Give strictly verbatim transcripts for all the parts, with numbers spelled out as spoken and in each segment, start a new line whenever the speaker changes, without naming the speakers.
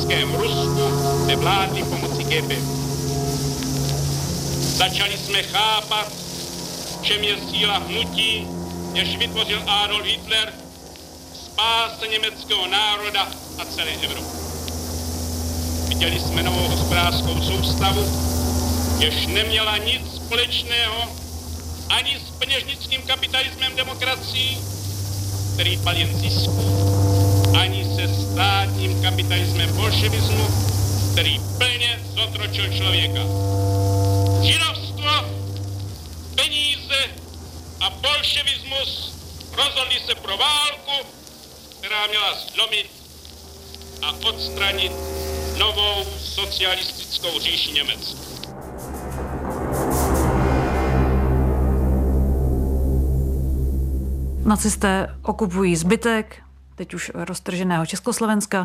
komunistickém Rusku, kde vládli pomocí G P. Začali jsme chápat, v čem je síla hnutí, jež vytvořil Adolf Hitler, spáse německého národa a celé Evropy. Viděli jsme novou hospodářskou soustavu, jež neměla nic společného ani s peněžnickým kapitalismem demokracií, který dbal jen zisku, ani se státním kapitalismem bolševismu, který plně zotročil člověka. Židovstvo, peníze a bolševismus rozhodli se pro válku, která měla zlomit a odstranit novou socialistickou říši Německa.
Nacisté okupují zbytek, teď už roztrženého Československa.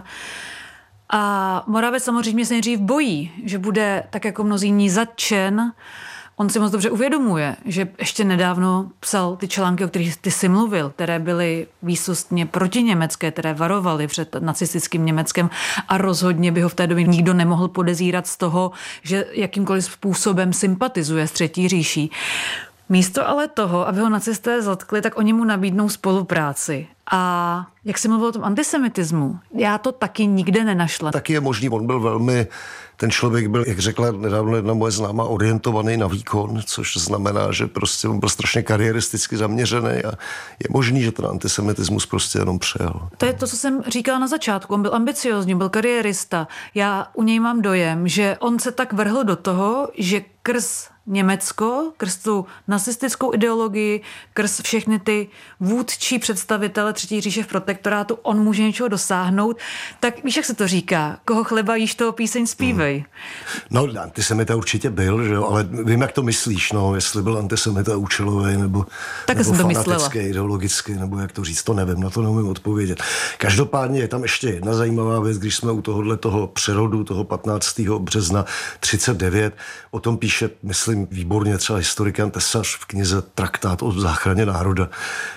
A Moravec samozřejmě se nejdřív bojí, že bude tak jako mnozí ní zatčen. On si moc dobře uvědomuje, že ještě nedávno psal ty články, o kterých ty jsi mluvil, které byly výsostně protiněmecké, které varovaly před nacistickým Německem a rozhodně by ho v té době nikdo nemohl podezírat z toho, že jakýmkoliv způsobem sympatizuje s Třetí říší. Místo ale toho, aby ho nacisté zatkli, tak oni mu nabídnou spolupráci. A jak jsi mluvil o tom antisemitismu, já to taky nikde nenašla.
Taky je možný, on byl velmi, ten člověk byl, jak řekla nedávno jedna moje známá, orientovaný na výkon, což znamená, že prostě on byl strašně kariéristicky zaměřený a je možný, že ten antisemitismus prostě jenom přejel.
To je to, co jsem říkala na začátku. On byl ambiciózní, byl kariérista. Já u něj mám dojem, že on se tak vrhl do toho, že krz Německo, krz tu nacistickou ideologii, krz všechny ty vůdčí představitele Třetí říše v protektorátu, on může něčeho dosáhnout. Tak víš, jak se to říká? Koho chleba jíš, toho píseň zpívej. Hmm.
No, antisemita určitě byl, že jo, ale vím, jak to myslíš, no, jestli byl antisemita účelový, nebo,
tak
nebo
fanatický,
ideologický, nebo jak to říct, to nevím, na to neumím odpovědět. Každopádně je tam ještě jedna zajímavá věc, když jsme u tohohle toho přerodu, toho patnáctého března třicet devět, o tom píše, myslím, výborně třeba historik Jan Tesař v knize Traktát o záchraně národa.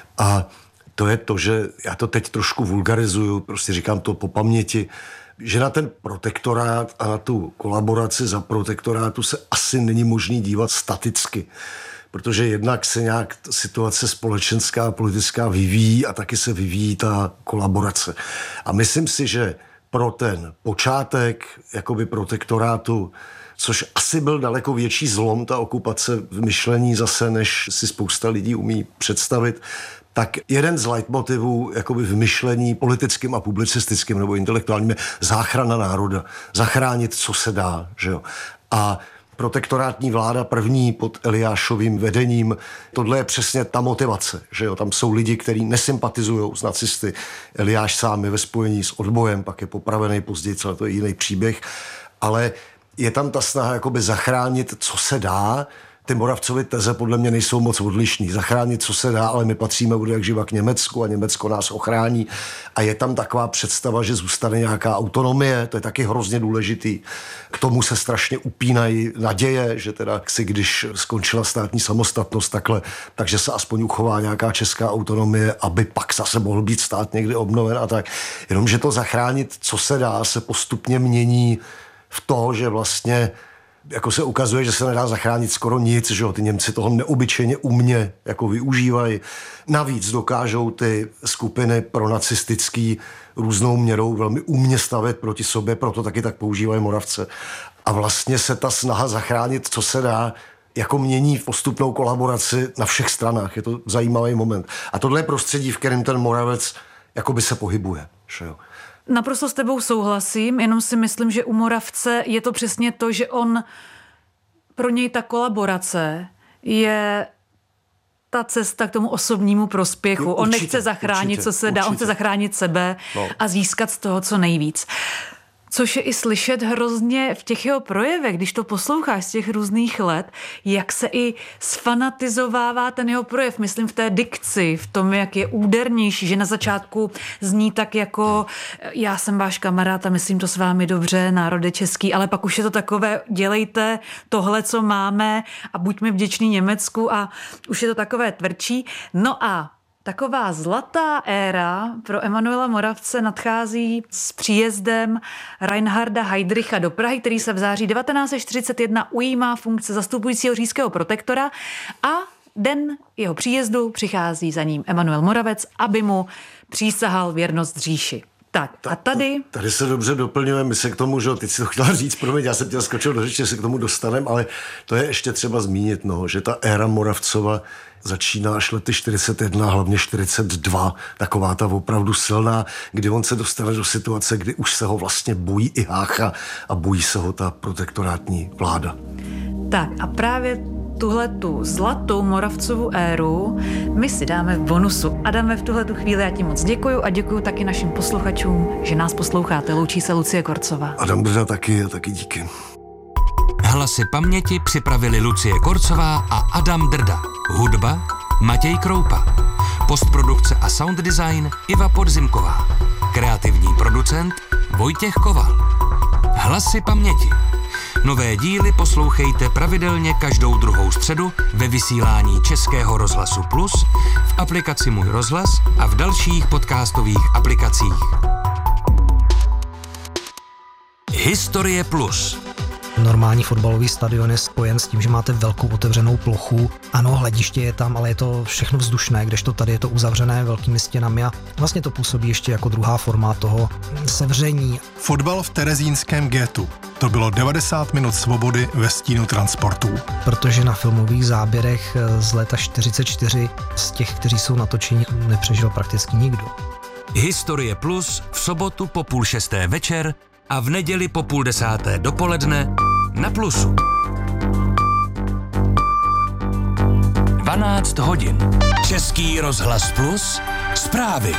A to je to, že já to teď trošku vulgarizuju, prostě říkám to po paměti, že na ten protektorát a na tu kolaboraci za protektorátu se asi není možný dívat staticky. Protože jednak se nějak situace společenská a politická vyvíjí a taky se vyvíjí ta kolaborace. A myslím si, že pro ten počátek jakoby protektorátu, což asi byl daleko větší zlom, ta okupace v myšlení zase, než si spousta lidí umí představit, tak jeden z leitmotivů jakoby v myšlení politickým a publicistickým nebo intelektuálním je záchrana národa. Zachránit, co se dá. Že jo? A protektorátní vláda první pod Eliášovým vedením, tohle je přesně ta motivace. Že jo? Tam jsou lidi, kteří nesympatizují s nacisty. Eliáš sám je ve spojení s odbojem, pak je popravený později, ale to je jiný příběh. Ale je tam ta snaha jakoby zachránit, co se dá. Ty Moravcovy teze podle mě nejsou moc odlišný. Zachránit, co se dá, ale my patříme od jak živa k Německu a Německo nás ochrání. A je tam taková představa, že zůstane nějaká autonomie, to je taky hrozně důležitý. K tomu se strašně upínají naděje, že teda si, když skončila státní samostatnost takhle, takže se aspoň uchová nějaká česká autonomie, aby pak zase mohl být stát někdy obnoven a tak. Jenomže to zachránit, co se dá, se postupně mění v to, že vlastně jako se ukazuje, že se nedá zachránit skoro nic, že jo, ty Němci toho neobyčejně umně jako využívají. Navíc dokážou ty skupiny pronacistický různou měrou velmi umně stavět proti sobě, proto taky tak používají Moravce. A vlastně se ta snaha zachránit, co se dá, jako mění postupnou kolaboraci na všech stranách. Je to zajímavý moment. A tohle je prostředí, v kterém ten Moravec jakoby se pohybuje, že jo.
Naprosto s tebou souhlasím, jenom si myslím, že u Moravce je to přesně to, že on, pro něj ta kolaborace je ta cesta k tomu osobnímu prospěchu. Určitě, on nechce zachránit, určitě, co se dá, určitě. On chce zachránit sebe no. a získat z toho co nejvíc. Což je i slyšet hrozně v těch jeho projevech, když to posloucháš z těch různých let, jak se i sfanatizovává ten jeho projev. Myslím v té dikci, v tom, jak je údernější, že na začátku zní tak jako já jsem váš kamarád a myslím to s vámi dobře, národe český, ale pak už je to takové, dělejte tohle, co máme a buďme vděční Německu a už je to takové tvrdší. No a Taková zlatá éra pro Emanuela Moravce nadchází s příjezdem Reinharda Heydricha do Prahy, který se v září devatenáct set čtyřicet jedna ujímá funkce zastupujícího říšského protektora a den jeho příjezdu přichází za ním Emanuel Moravec, aby mu přísahal věrnost říši. Tak a tady...
Tady se dobře doplňujeme, my se k tomu, že teď si to chtěla říct, promiň, já jsem tě skočil do řeči, že se k tomu dostaneme, ale to je ještě třeba zmínit, no, že ta éra Moravcova začíná až lety čtyřicet jedna, hlavně čtyřicet dva, taková ta opravdu silná, kdy on se dostane do situace, kdy už se ho vlastně bojí i Hácha a bojí se ho ta protektorátní vláda.
Tak a právě tuhle tu zlatou Moravcovu éru my si dáme v bonusu. Adame, v tuhle tu chvíli já ti moc děkuju a děkuju taky našim posluchačům, že nás posloucháte. Loučí se Lucie Korcová.
Adam Drda taky a taky díky.
Hlasy paměti připravili Lucie Korcová a Adam Drda. Hudba Matěj Kroupa. Postprodukce a sound design Iva Podzimková. Kreativní producent Vojtěch Koval. Hlasy paměti. Nové díly poslouchejte pravidelně každou druhou středu ve vysílání Českého rozhlasu Plus, v aplikaci Můj rozhlas a v dalších podcastových aplikacích. Historie Plus.
Normální fotbalový stadion je spojen s tím, že máte velkou otevřenou plochu. Ano, hlediště je tam, ale je to všechno vzdušné, kdežto tady je to uzavřené velkými stěnami a vlastně to působí ještě jako druhá forma toho sevření.
Fotbal v terezínském gétu. To bylo devadesát minut svobody ve stínu transportů.
Protože na filmových záběrech z léta čtyřicet čtyři z těch, kteří jsou natočeni, nepřežil prakticky nikdo.
Historie Plus v sobotu po půl šesté večer a v neděli po půl desáté dopoledne na Plusu. dvanáct hodin. Český rozhlas Plus. Zprávy.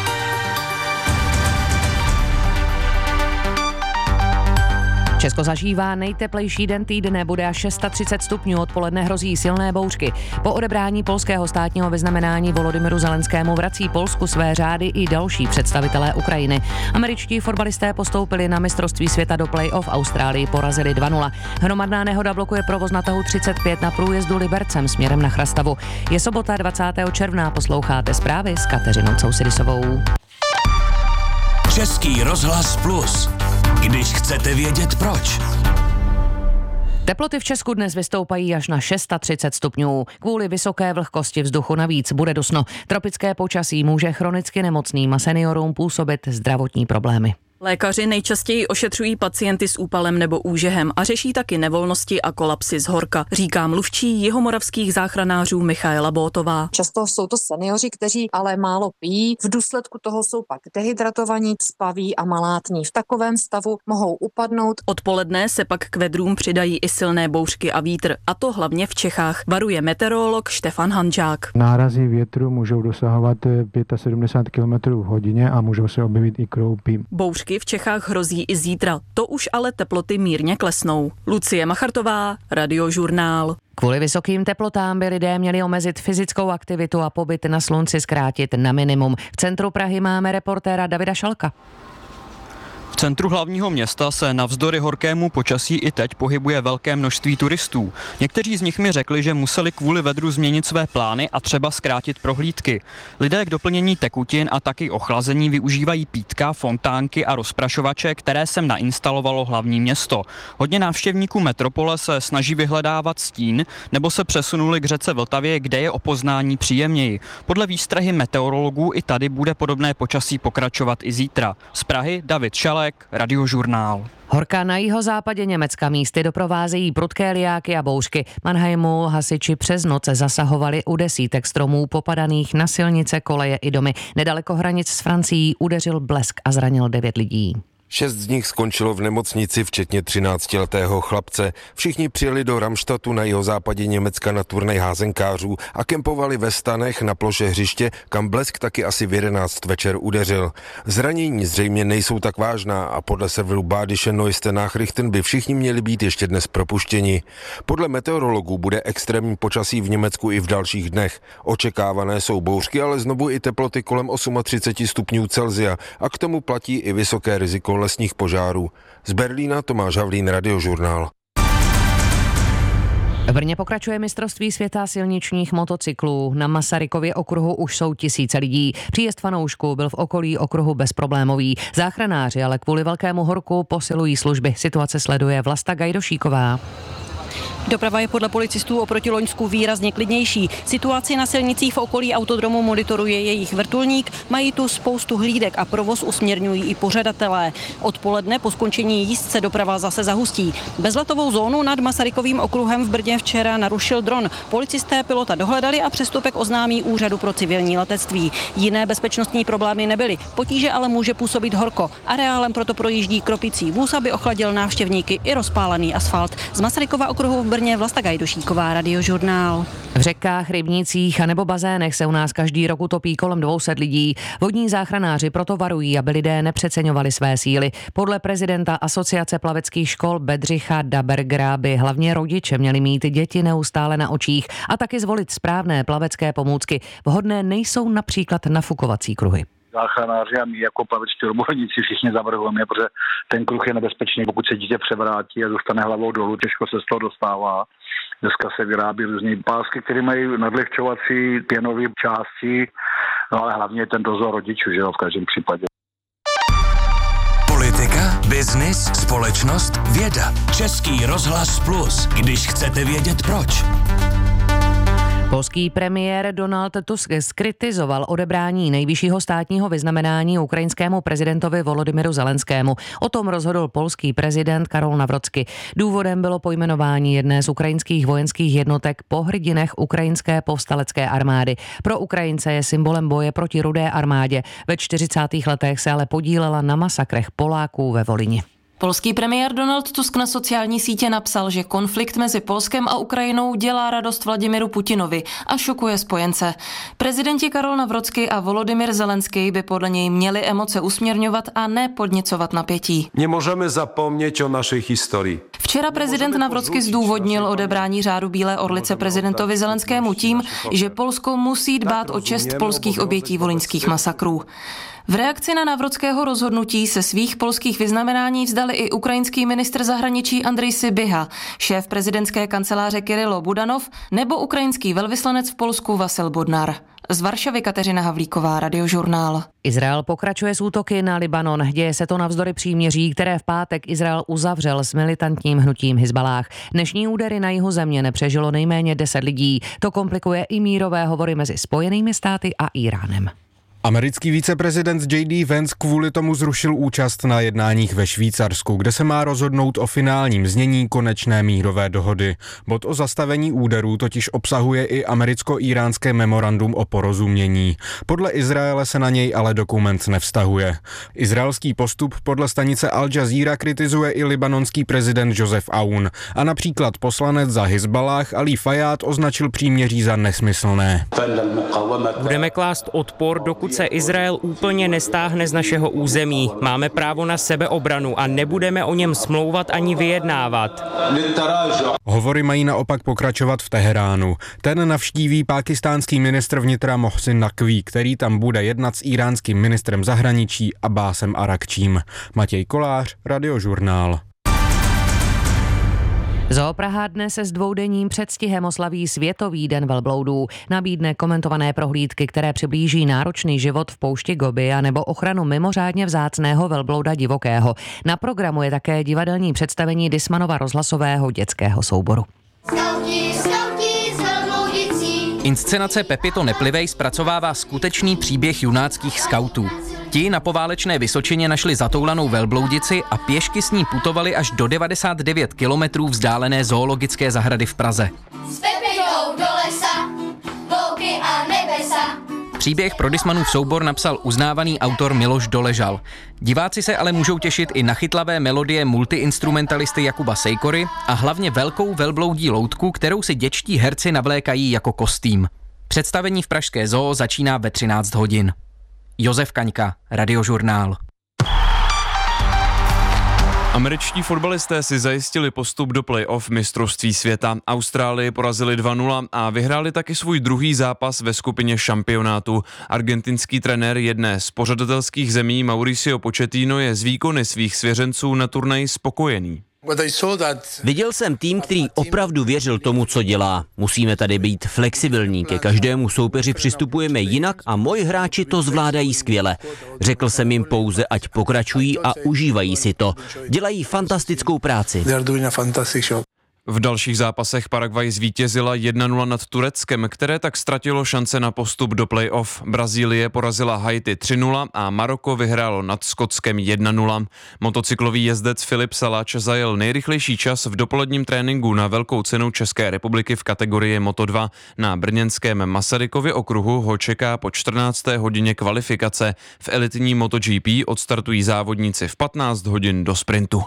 Česko zažívá nejteplejší den týdne, bude až třicet šest stupňů, odpoledne hrozí silné bouřky. Po odebrání polského státního vyznamenání Volodymyru Zelenskému vrací Polsku své řády i další představitelé Ukrajiny. Američtí fotbalisté postoupili na mistrovství světa do play-off, Austrálii porazili dva nula. Hromadná nehoda blokuje provoz na tahu třicet pět na průjezdu Libercem směrem na Chrastavu. Je sobota dvacátého června, posloucháte zprávy s Kateřinou Cousidisovou.
Český rozhlas Plus. Když chcete vědět proč.
Teploty v Česku dnes vystoupají až na třicet šest stupňů. Kvůli vysoké vlhkosti vzduchu navíc bude dusno. Tropické počasí může chronicky nemocným a seniorům působit zdravotní problémy.
Lékaři nejčastěji ošetřují pacienty s úpalem nebo úžehem a řeší taky nevolnosti a kolapsy z horka, říká mluvčí jihomoravských záchranářů Michaela Bótová.
Často jsou to seniori, kteří ale málo pijí, v důsledku toho jsou pak dehydratovaní, spaví a malátní. V takovém stavu mohou upadnout.
Odpoledne se pak k vedrům přidají i silné bouřky a vítr, a to hlavně v Čechách, varuje meteorolog Štefan Hanžák.
Nárazy větru můžou dosahovat sedmdesát pět kilometrů v hodině a můžou se objevit i kroupy.
Bouřky v Čechách hrozí i zítra, to už ale teploty mírně klesnou. Lucie Machartová, Radiožurnál.
Kvůli vysokým teplotám by lidé měli omezit fyzickou aktivitu a pobyt na slunci zkrátit na minimum. V centru Prahy máme reportéra Davida Šalka.
V centru hlavního města se navzdory horkému počasí i teď pohybuje velké množství turistů. Někteří z nich mi řekli, že museli kvůli vedru změnit své plány a třeba zkrátit prohlídky. Lidé k doplnění tekutin a taky ochlazení využívají pítka, fontánky a rozprašovače, které sem nainstalovalo hlavní město. Hodně návštěvníků metropole se snaží vyhledávat stín nebo se přesunuli k řece Vltavě, kde je o poznání příjemněji. Podle výstrahy meteorologů i tady bude podobné počasí pokračovat i zítra. Z Prahy David Šalek, Radiožurnál.
Horka na jihozápadě Německa místy doprovázejí prudké lijáky a bouřky. Mannheimu hasiči přes noc zasahovali u desítek stromů popadaných na silnice, koleje i domy. Nedaleko hranic s Francií udeřil blesk a zranil devět lidí.
Šest z nich skončilo v nemocnici, včetně třináctiletého chlapce. Všichni přijeli do Ramštatu na jihozápadě Německa na turnaj házenkářů a kempovali ve stanech na ploše hřiště, kam blesk taky asi v jedenáct večer udeřil. Zranění zřejmě nejsou tak vážná a podle serveru Badische Neueste Nachrichten by všichni měli být ještě dnes propuštěni. Podle meteorologů bude extrémní počasí v Německu i v dalších dnech. Očekávané jsou bouřky, ale znovu i teploty kolem třicet osm stupňů Celsia a k tomu platí i vysoké riziko lesních požárů. Z Berlína Tomáš Havlín, Radiožurnál.
V Brně pokračuje mistrovství světa silničních motocyklů. Na Masarykově okruhu už jsou tisíce lidí. Příjezd fanoušků byl v okolí okruhu bezproblémový. Záchranáři ale kvůli velkému horku posilují služby. Situace sleduje Vlasta Gajdošíková.
Doprava je podle policistů oproti loňsku výrazně klidnější. Situaci na silnicích v okolí autodromu monitoruje jejich vrtulník, mají tu spoustu hlídek a provoz usměrňují i pořadatelé. Odpoledne po skončení jízd se doprava zase zahustí. Bezletovou zónu nad Masarykovým okruhem v Brně včera narušil dron. Policisté pilota dohledali a přestupek oznámí Úřadu pro civilní letectví. Jiné bezpečnostní problémy nebyly. Potíže ale může působit horko. Areálem proto projíždí kropicí vůz, aby ochladil návštěvníky i rozpálený asfalt. Z Masarykova okruhu v Brně Vlasta Gajdošíková, Radiožurnál.
V řekách, rybnících a nebo bazénech se u nás každý rok utopí kolem dvě stě lidí. Vodní záchranáři proto varují, aby lidé nepřeceňovali své síly. Podle prezidenta Asociace plaveckých škol Bedřicha Dabergera by hlavně rodiče měli mít děti neustále na očích a taky zvolit správné plavecké pomůcky. Vhodné nejsou například nafukovací kruhy.
Záchranáři a my jako plavečtí odborníci všichni zavrhujeme, protože ten kruh je nebezpečný, pokud se dítě převrátí a dostane hlavou dolů, těžko se z toho dostává. Dneska se vyrábí různé pásky, které mají nadlehčovací pěnové části, no ale hlavně je ten dozor rodičů, že jo, v každém případě.
Politika, biznis, společnost, věda. Český rozhlas Plus, když chcete vědět proč.
Polský premiér Donald Tusk zkritizoval odebrání nejvyššího státního vyznamenání ukrajinskému prezidentovi Volodymyru Zelenskému. O tom rozhodl polský prezident Karol Nawrocki. Důvodem bylo pojmenování jedné z ukrajinských vojenských jednotek po hrdinech ukrajinské povstalecké armády. Pro Ukrajince je symbolem boje proti Rudé armádě. Ve čtyřicátých letech se ale podílela na masakrech Poláků ve Volyni.
Polský premiér Donald Tusk na sociální sítě napsal, že konflikt mezi Polskem a Ukrajinou dělá radost Vladimiru Putinovi a šokuje spojence. Prezidenti Karol Nawrocki a Volodymyr Zelenský by podle něj měli emoce usměrňovat a ne podněcovat napětí.
Nemůžeme zapomnět o naší historii.
Včera prezident Nawrocki zdůvodnil odebrání řádu Bílé orlice prezidentovi Zelenskému tím, že Polsko musí dbát o čest polských obětí volyňských masakrů. V reakci na Nawrockého rozhodnutí se svých polských vyznamenání vzdali i ukrajinský ministr zahraničí Andrej Sybiha, šéf prezidentské kanceláře Kyrylo Budanov nebo ukrajinský velvyslanec v Polsku Vasil Bodnar. Z Varšavy Kateřina Havlíková, Radiožurnál.
Izrael pokračuje s útoky na Libanon. Děje se to navzdory příměří, které v pátek Izrael uzavřel s militantním hnutím Hizbalách. Dnešní údery na jihu země nepřežilo nejméně deset lidí. To komplikuje i mírové hovory mezi Spojenými státy a Íránem.
Americký viceprezident J D Vance kvůli tomu zrušil účast na jednáních ve Švýcarsku, kde se má rozhodnout o finálním znění konečné mírové dohody. Bod o zastavení úderů totiž obsahuje i americko-íránské memorandum o porozumění. Podle Izraele se na něj ale dokument nevztahuje. Izraelský postup podle stanice Al Jazeera kritizuje i libanonský prezident Josef Aoun a například poslanec za Hizbalách Ali Fajád označil příměří za nesmyslné.
Budeme klást odpor, dokud se Izrael úplně nestáhne z našeho území. Máme právo na sebeobranu a nebudeme o něm smlouvat ani vyjednávat.
Hovory mají naopak pokračovat v Teheránu. Ten navštíví pákistánský ministr vnitra Mohsin Naqví, který tam bude jednat s íránským ministrem zahraničí Abbásem Arakčím. Matěj Kolář, Radiožurnál.
Zoo Praha dnes se s dvoudenním předstihem oslaví Světový den velbloudů. Nabídne komentované prohlídky, které přiblíží náročný život v poušti Gobi a nebo ochranu mimořádně vzácného velblouda divokého. Na programu je také divadelní představení Dismanova rozhlasového dětského souboru.
Skauti, skauti z velbloudicí.
Inscenace Pepito Neplivej zpracovává skutečný příběh junáckých skautů. Ti na poválečné Vysočině našli zatoulanou velbloudici a pěšky s ní putovali až do devadesát devět kilometrů vzdálené zoologické zahrady v Praze.
S Pepitou do lesa, louky a nebesa.
Příběh pro Dismanův soubor napsal uznávaný autor Miloš Doležal. Diváci se ale můžou těšit i na chytlavé melodie multiinstrumentalisty Jakuba Sejkory a hlavně velkou velbloudí loutku, kterou si dětští herci navlékají jako kostým. Představení v pražské zoo začíná ve třináct hodin. Josef Kaňka, Radiožurnál.
Američtí fotbalisté si zajistili postup do play-off mistrovství světa. Austrálii porazili dva nula a vyhráli taky svůj druhý zápas ve skupině šampionátu. Argentinský trenér jedné z pořadatelských zemí Mauricio Pochettino je z výkony svých svěřenců na turnaji spokojený.
Viděl jsem tým, který opravdu věřil tomu, co dělá. Musíme tady být flexibilní, ke každému soupeři přistupujeme jinak a moji hráči to zvládají skvěle. Řekl jsem jim pouze, ať pokračují a užívají si to. Dělají fantastickou práci.
V dalších zápasech Paraguay zvítězila jedna nula nad Tureckem, které tak ztratilo šance na postup do play-off. Brazílie porazila Haiti tři nula a Maroko vyhrálo nad Skotskem jedna nula. Motocyklový jezdec Filip Saláč zajel nejrychlejší čas v dopoledním tréninku na velkou cenu České republiky v kategorii Moto dva. Na brněnském Masarykově okruhu ho čeká po čtrnácté hodině kvalifikace. V elitní MotoGP odstartují závodníci v patnáct hodin do sprintu.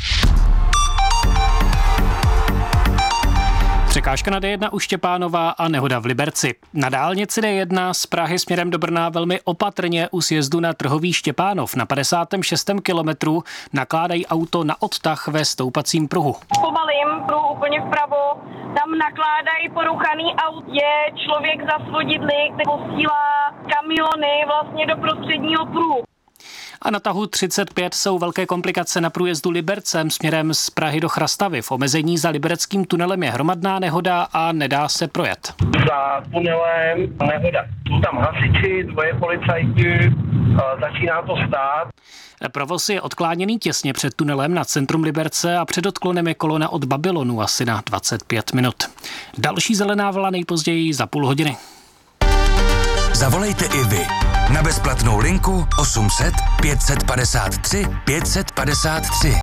Překážka na D jedna u Štěpánova a nehoda v Liberci. Na dálnici D jedna z Prahy směrem do Brna velmi opatrně u sjezdu na Trhový Štěpánov na padesátém šestém kilometru nakládají auto na odtah ve stoupacím pruhu.
Pomalým pruhu úplně vpravo, tam nakládají poruchaný aut, je člověk za svodidly, který posílá kamiony vlastně do prostředního pruhu.
A na tahu třicet pět jsou velké komplikace na průjezdu Libercem směrem z Prahy do Chrastavy. V omezení za libereckým tunelem je hromadná nehoda a nedá se projet.
Za tunelem nehoda. Jsou tam hasiči, dvoje policajti, začíná to stát.
Provoz je odkláněný těsně před tunelem na centrum Liberce a před odklonem je kolona od Babylonu asi na dvacet pět minut. Další zelená vlna nejpozději za půl hodiny.
Zavolejte i vy na bezplatnou linku osm set pět padesát tři pět padesát tři.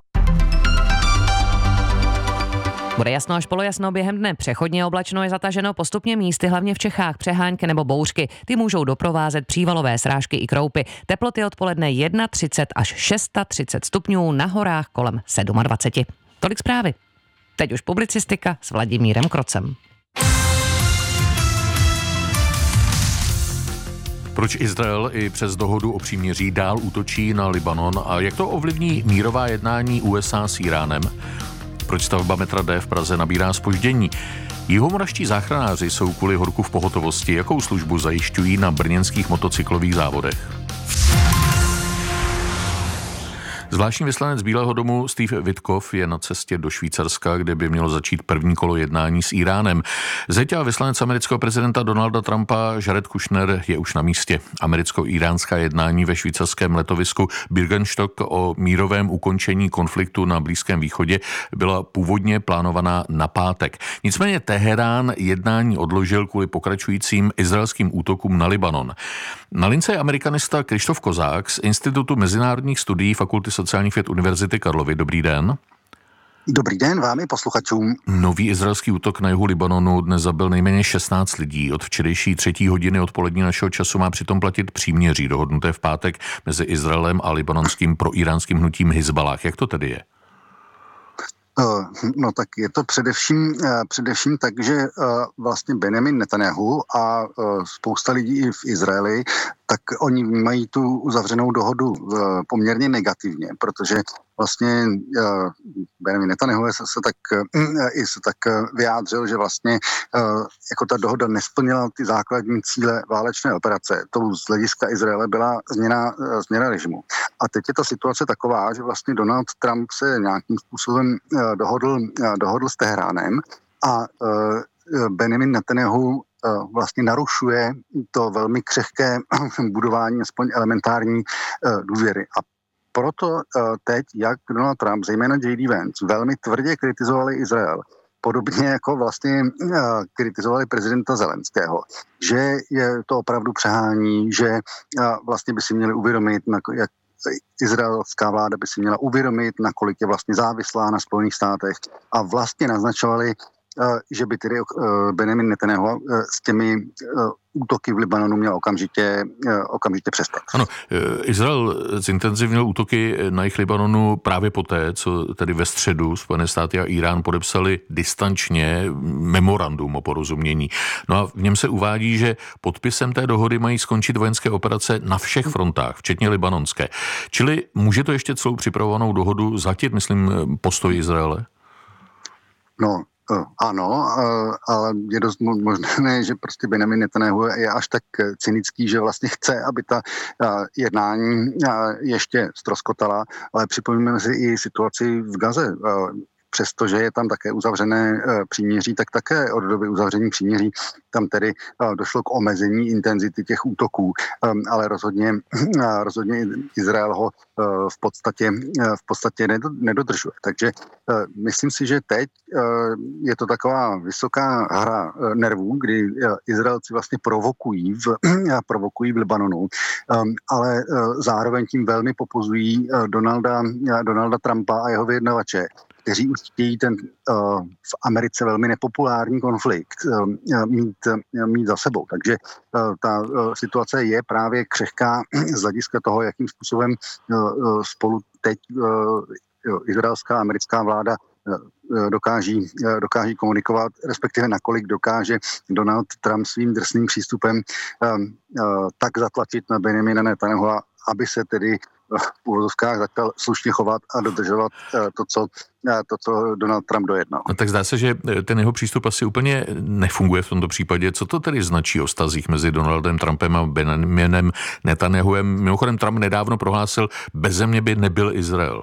Bude jasno až polojasno během dne. Přechodně oblačno je zataženo postupně místy, hlavně v Čechách, přehánky nebo bouřky. Ty můžou doprovázet přívalové srážky i kroupy. Teploty odpoledne třicet jedna až třicet šest stupňů, na horách kolem dvacet sedm. Tolik zprávy. Teď už publicistika s Vladimírem Krocem.
Proč Izrael i přes dohodu o příměří dál útočí na Libanon a jak to ovlivní mírová jednání U S A s Iránem? Proč stavba metra D v Praze nabírá zpoždění? Jihomoravští záchranáři jsou kvůli horku v pohotovosti. Jakou službu zajišťují na brněnských motocyklových závodech? Zvláštní vyslanec Bílého domu Steve Witkoff je na cestě do Švýcarska, kde by mělo začít první kolo jednání s Iránem. Zeď a vyslanec amerického prezidenta Donalda Trumpa Jared Kushner je už na místě. Americko-iránská jednání ve švýcarském letovisku Birkenstock o mírovém ukončení konfliktu na Blízkém východě byla původně plánovaná na pátek. Nicméně Teherán jednání odložil kvůli pokračujícím izraelským útokům na Libanon. Na lince je amerikanista Krištof Kozák z Institutu mezinárodních studií Fakulty sociálních věd Univerzity Karlovy. Dobrý den.
Dobrý den vám i posluchačům.
Nový izraelský útok na jihu Libanonu dnes zabil nejméně šestnáct lidí. Od včerejší třetí hodiny odpolední našeho času má přitom platit příměří dohodnuté v pátek mezi Izraelem a libanonským proiránským hnutím Hizballah. Jak to tedy je?
No tak je to především, především tak, že vlastně Benjamin Netanyahu a spousta lidí i v Izraeli, tak oni vnímají tu uzavřenou dohodu poměrně negativně, protože vlastně Benjamin Netanyahu se, se, tak, se tak vyjádřil, že vlastně jako ta dohoda nesplnila ty základní cíle válečné operace. To z hlediska Izraele byla změna, změna režimu. A teď je ta situace taková, že vlastně Donald Trump se nějakým způsobem dohodl, dohodl s Teheránem a Benjamin Netanyahu vlastně narušuje to velmi křehké budování aspoň elementární důvěry. A proto teď, jak Donald Trump, zejména J D Vance, velmi tvrdě kritizovali Izrael, podobně jako vlastně kritizovali prezidenta Zelenského, že je to opravdu přehání, že vlastně by si měli uvědomit, jak izraelská vláda by si měla uvědomit, nakolik je vlastně závislá na Spojených státech, a vlastně naznačovali, že by tedy Benjamin Netanyahu s těmi útoky v Libanonu měl okamžitě, okamžitě přestat.
Ano, Izrael zintenzivnil útoky na jih Libanonu právě poté, co tedy ve středu Spojené státy a Irán podepsali distančně memorandum o porozumění. No a v něm se uvádí, že podpisem té dohody mají skončit vojenské operace na všech frontách, včetně libanonské. Čili může to ještě celou připravovanou dohodu zhatit, myslím, postoj Izraele?
No, Ano, ale je dost možné, že prostě Benjamin Netanyahu je až tak cynický, že vlastně chce, aby ta jednání ještě ztroskotala, ale připomínáme si i situaci v Gaze. Přestože je tam také uzavřené příměří, tak také od doby uzavření příměří tam tedy došlo k omezení intenzity těch útoků, ale rozhodně, rozhodně Izrael ho v podstatě, v podstatě nedodržuje. Takže myslím si, že teď je to taková vysoká hra nervů, kdy Izraelci vlastně provokují v, provokují v Libanonu, ale zároveň tím velmi popuzují Donalda, Donalda Trumpa a jeho vyjednavače, kteří už chtějí ten uh, v Americe velmi nepopulární konflikt uh, mít, uh, mít za sebou. Takže uh, ta uh, situace je právě křehká z hlediska toho, jakým způsobem uh, spolu teď uh, izraelská a americká vláda uh, dokáží, uh, dokáží komunikovat, respektive nakolik dokáže Donald Trump svým drsným přístupem uh, uh, tak zatlačit na Benjamina Netanyahua, aby se tedy v úvozovkách začal slušně chovat a dodržovat to, co, to, co Donald Trump dojednal.
No, tak zdá se, že ten jeho přístup asi úplně nefunguje v tomto případě. Co to tedy značí o vztazích mezi Donaldem Trumpem a Benjaminem Netanyahuem? Mimochodem Trump nedávno prohlásil, beze mě by nebyl Izrael.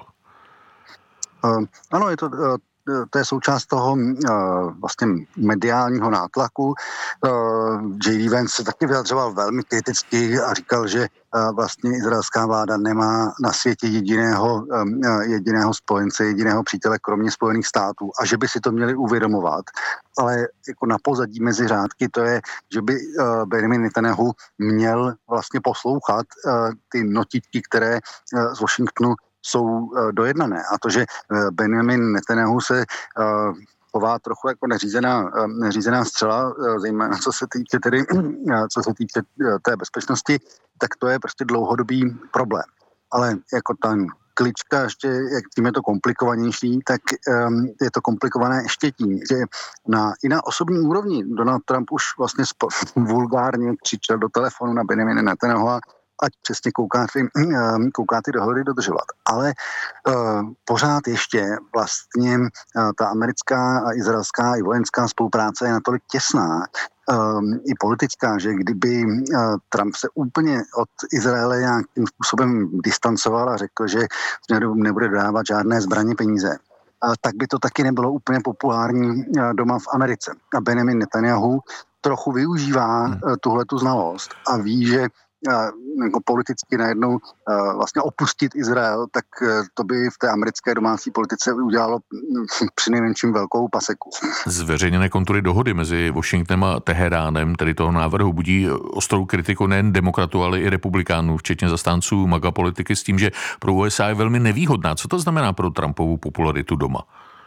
Uh, ano, je to... Uh, To je součást toho uh, vlastně mediálního nátlaku. Uh, J D Vance se taky vyjadřoval velmi kriticky a říkal, že uh, vlastně izraelská vláda nemá na světě jediného, um, jediného spojence, jediného přítele, kromě Spojených států, a že by si to měli uvědomovat. Ale jako na pozadí mezi řádky to je, že by uh, Benjamin Netanyahu měl vlastně poslouchat uh, ty notičky, které uh, z Washingtonu jsou uh, dojednané. A to, že uh, Benjamin Netanyahu se uh, chová trochu jako neřízená, uh, neřízená střela, uh, zejména co se týče tedy, uh, co se týče uh, té bezpečnosti, tak to je prostě dlouhodobý problém. Ale jako ten klička ještě, jak tím je to komplikovanější, tak um, je to komplikované ještě tím, že na, i na osobní úrovni Donald Trump už vlastně spo, vulgárně křičel do telefonu na Benjamina Netanyahua, ať přesně kouká ty, kouká ty dohody dodržovat. Ale uh, pořád ještě vlastně uh, ta americká a izraelská i vojenská spolupráce je natolik těsná, um, i politická, že kdyby uh, Trump se úplně od Izraele nějakým způsobem distancoval a řekl, že nebude dodávat žádné zbraně, peníze, uh, tak by to taky nebylo úplně populární uh, doma v Americe. A Benjamin Netanyahu trochu využívá uh, tuhletu znalost a ví, že jako politicky najednou vlastně opustit Izrael, tak to by v té americké domácí politice udělalo přinejmenším velkou paseku.
Zveřejněné kontury dohody mezi Washingtonem a Teheránem, tedy toho návrhu, budí ostrou kritiku nejen demokratů, ale i republikánů, včetně zastánců MAGA politiky, s tím, že pro U S A je velmi nevýhodná. Co to znamená pro Trumpovu popularitu doma?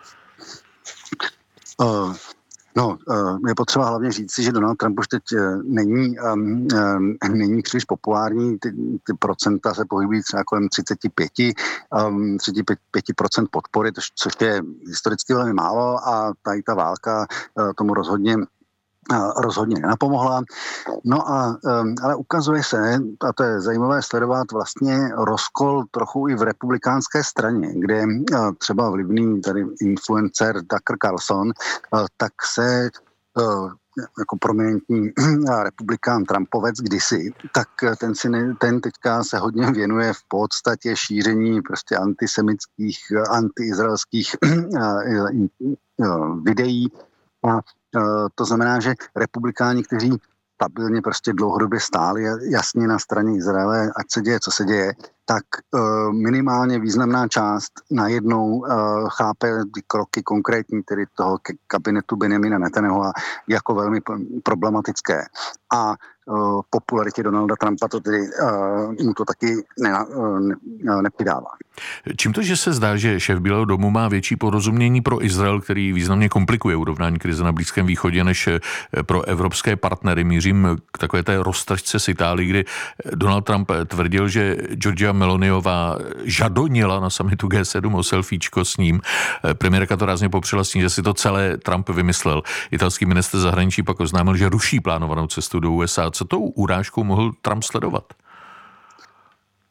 Uh.
No, je potřeba hlavně říct si, že Donald Trump už teď není, um, není příliš populární, ty, ty procenta se pohybují třeba kolem třicet pět, um, třicet pět procent podpory, což je historicky velmi málo a tady ta válka uh, tomu rozhodně rozhodně nenapomohla. No a, ale ukazuje se, a to je zajímavé sledovat, vlastně rozkol trochu i v republikánské straně, kde třeba vlivný tady influencer Tucker Carlson, tak se jako prominentní republikán Trumpovec kdysi, tak ten, si ne, ten teďka se hodně věnuje v podstatě šíření prostě antisemických, antiizraelských videí. A to znamená, že republikáni, kteří stabilně prostě dlouhodobě stáli jasně na straně Izraele, ať se děje, co se děje, tak uh, minimálně významná část najednou uh, chápe ty kroky konkrétní, tedy toho kabinetu Benjamina Netanyahua jako velmi problematické. A uh, popularitě Donalda Trumpa to tedy uh, mu to taky ne, uh, ne, nepřidává.
Čím to, že se zdá, že šéf Bílého domu má větší porozumění pro Izrael, který významně komplikuje urovnání krize na Blízkém východě, než pro evropské partnery? Mířím k takové té roztržce s Itálií, kdy Donald Trump tvrdil, že Giorgia Meloniová žadonila na summitu G sedm o selfiečko s ním. Premiérka to rázně popřela s tím, že si to celé Trump vymyslel. Italský ministr zahraničí pak oznámil, že ruší plánovanou cestu do U S A. Co tou urážkou mohl Trump sledovat?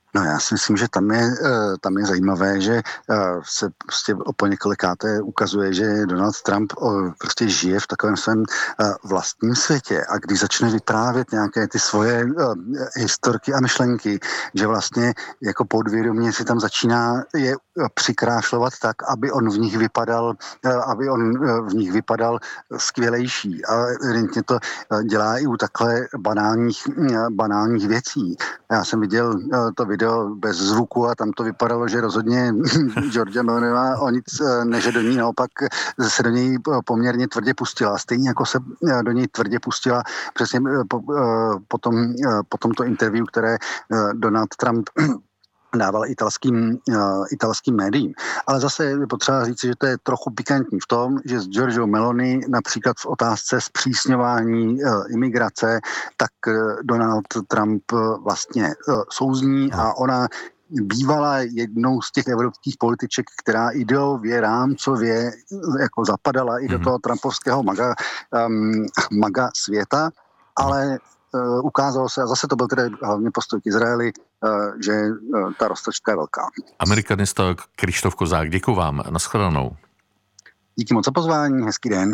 No já si myslím, že tam je, tam je zajímavé, že se prostě po několikáté ukazuje, že Donald Trump prostě žije v takovém svém vlastním světě a když začne vyprávět nějaké ty svoje historky a myšlenky, že vlastně jako podvědomě si tam začíná je přikrášlovat tak, aby on v nich vypadal, aby on v nich vypadal skvělejší. A evidentně to dělá i u takhle banálních, banálních věcí. Já jsem viděl to video bez zvuku a tam to vypadalo, že rozhodně Georgia Melonová o nic neže do ní, naopak se do něj poměrně tvrdě pustila. Stejně jako se do něj tvrdě pustila přesně po, po, tom, po tomto interview, které Donald Trump dával italským, uh, italským médiím. Ale zase je potřeba říct, že to je trochu pikantní v tom, že s Giorgiou Meloni například v otázce zpřísňování uh, imigrace, tak uh, Donald Trump uh, vlastně uh, souzní a ona bývala jednou z těch evropských političek, která ideově, rámcově jako zapadala i do toho trumpovského maga, um, maga světa, ale Uh, ukázalo se, a zase to byl tedy hlavně postoj k Izraeli, uh, že uh, ta roztočka je velká.
Amerikanista Krištof Kozák, děkuji vám. Naschledanou.
Díky moc za pozvání, hezký den.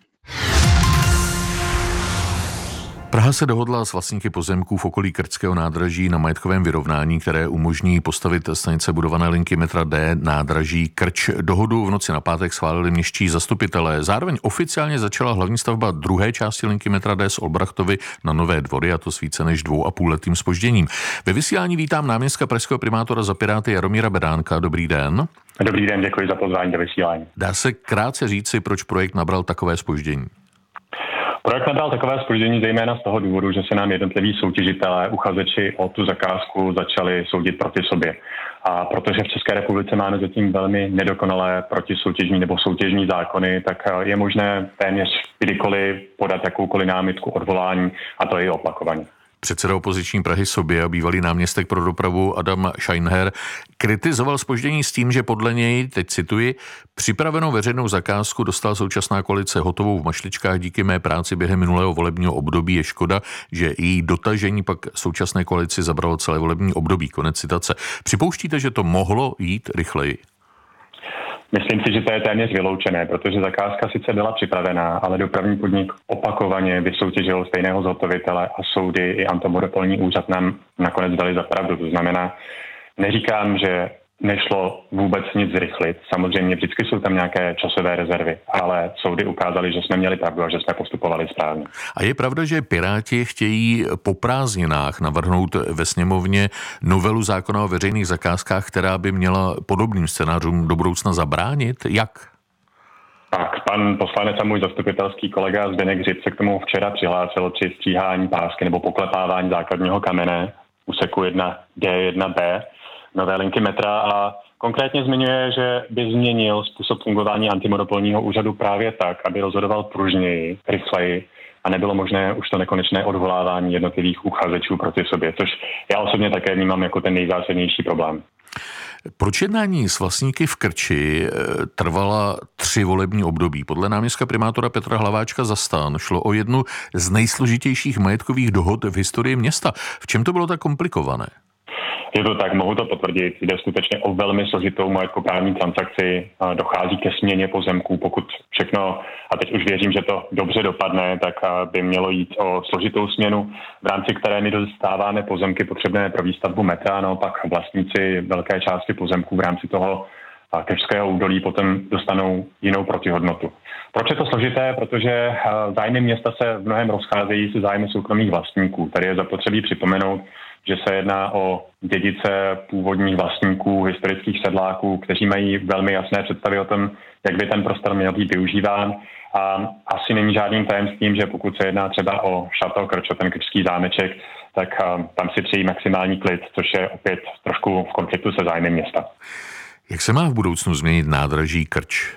Praha se dohodla s vlastníky pozemků v okolí Krčského nádraží na majetkovém vyrovnání, které umožní postavit stanice budované linky metra D nádraží Krč. Dohodu v noci na pátek schválili městští zastupitelé. Zároveň oficiálně začala hlavní stavba druhé části linky metra D z Olbrachtovy na Nové Dvory, a to s více než dvou a půl letým zpožděním. Ve vysílání vítám náměstka pražského primátora za Piráty Jaromíra Bedánka. Dobrý den.
Dobrý den, děkuji za pozvání do vysílání.
Dá se krátce říci, proč projekt nabral takové zpoždění?
Projekt nabral takové zpoždění zejména z toho důvodu, že se nám jednotliví soutěžitelé, uchazeči o tu zakázku začali soudit proti sobě. A protože v České republice máme zatím velmi nedokonalé protisoutěžní nebo soutěžní zákony, tak je možné téměř kdykoliv podat jakoukoliv námitku odvolání, a to i opakovaně.
Předseda opoziční Prahy Sobě a bývalý náměstek pro dopravu Adam Scheinher kritizoval zpoždění s tím, že podle něj, teď cituji, připravenou veřejnou zakázku dostala současná koalice hotovou v mašličkách díky mé práci během minulého volebního období. Je škoda, že její dotažení pak současné koalici zabralo celé volební období. Konec citace. Připouštíte, že to mohlo jít rychleji?
Myslím si, že to je téměř vyloučené, protože zakázka sice byla připravená, ale dopravní podnik opakovaně vysoutěžil stejného zhotovitele a soudy i antimonopolní úřad nám nakonec dali za pravdu. To znamená, neříkám, že nešlo vůbec nic zrychlit. Samozřejmě vždycky jsou tam nějaké časové rezervy, ale soudy ukázaly, že jsme měli pravdu a že jsme postupovali správně.
A je pravda, že Piráti chtějí po prázdninách navrhnout ve sněmovně novelu zákona o veřejných zakázkách, která by měla podobným scénářům do budoucna zabránit? Jak?
Tak, pan poslanec a můj zastupitelský kolega Zdeněk Hřib se k tomu včera přihlásil při stříhání pásky nebo poklepávání základního kamene úseku jedna G jedna B nové linky metra a konkrétně zmiňuje, že by změnil způsob fungování antimonopolního úřadu právě tak, aby rozhodoval pružněji, rychleji a nebylo možné už to nekonečné odvolávání jednotlivých uchazečů proti sobě, což já osobně také vnímám jako ten nejzásadnější problém.
Proč jednání s vlastníky v Krči trvala tři volební období? Podle náměstka primátora Petra Hlaváčka za STAN šlo o jednu z nejsložitějších majetkových dohod v historii města. V čem to bylo tak komplikované?
Je to tak, mohu to potvrdit. Jde skutečně o velmi složitou majetkoprávní transakci. Dochází ke směně pozemků. Pokud všechno, a teď už věřím, že to dobře dopadne, tak by mělo jít o složitou směnu, v rámci které my dostáváme pozemky potřebné pro výstavbu metra, a naopak vlastníci velké části pozemků v rámci toho Kežského údolí potom dostanou jinou protihodnotu. Proč je to složité? Protože zájmy města se v mnohem rozcházejí se zájmy soukromých vlastníků. Tady je zapotřebí připomenout, že se jedná o dědice původních vlastníků, historických sedláků, kteří mají velmi jasné představy o tom, jak by ten prostor měl být využíván. A asi není žádným tajemstvím, že pokud se jedná třeba o Šato Krč, ten krčský zámeček, tak tam si přejí maximální klid, což je opět trošku v konfliktu se zájmy města.
Jak se má v budoucnu změnit nádraží Krč?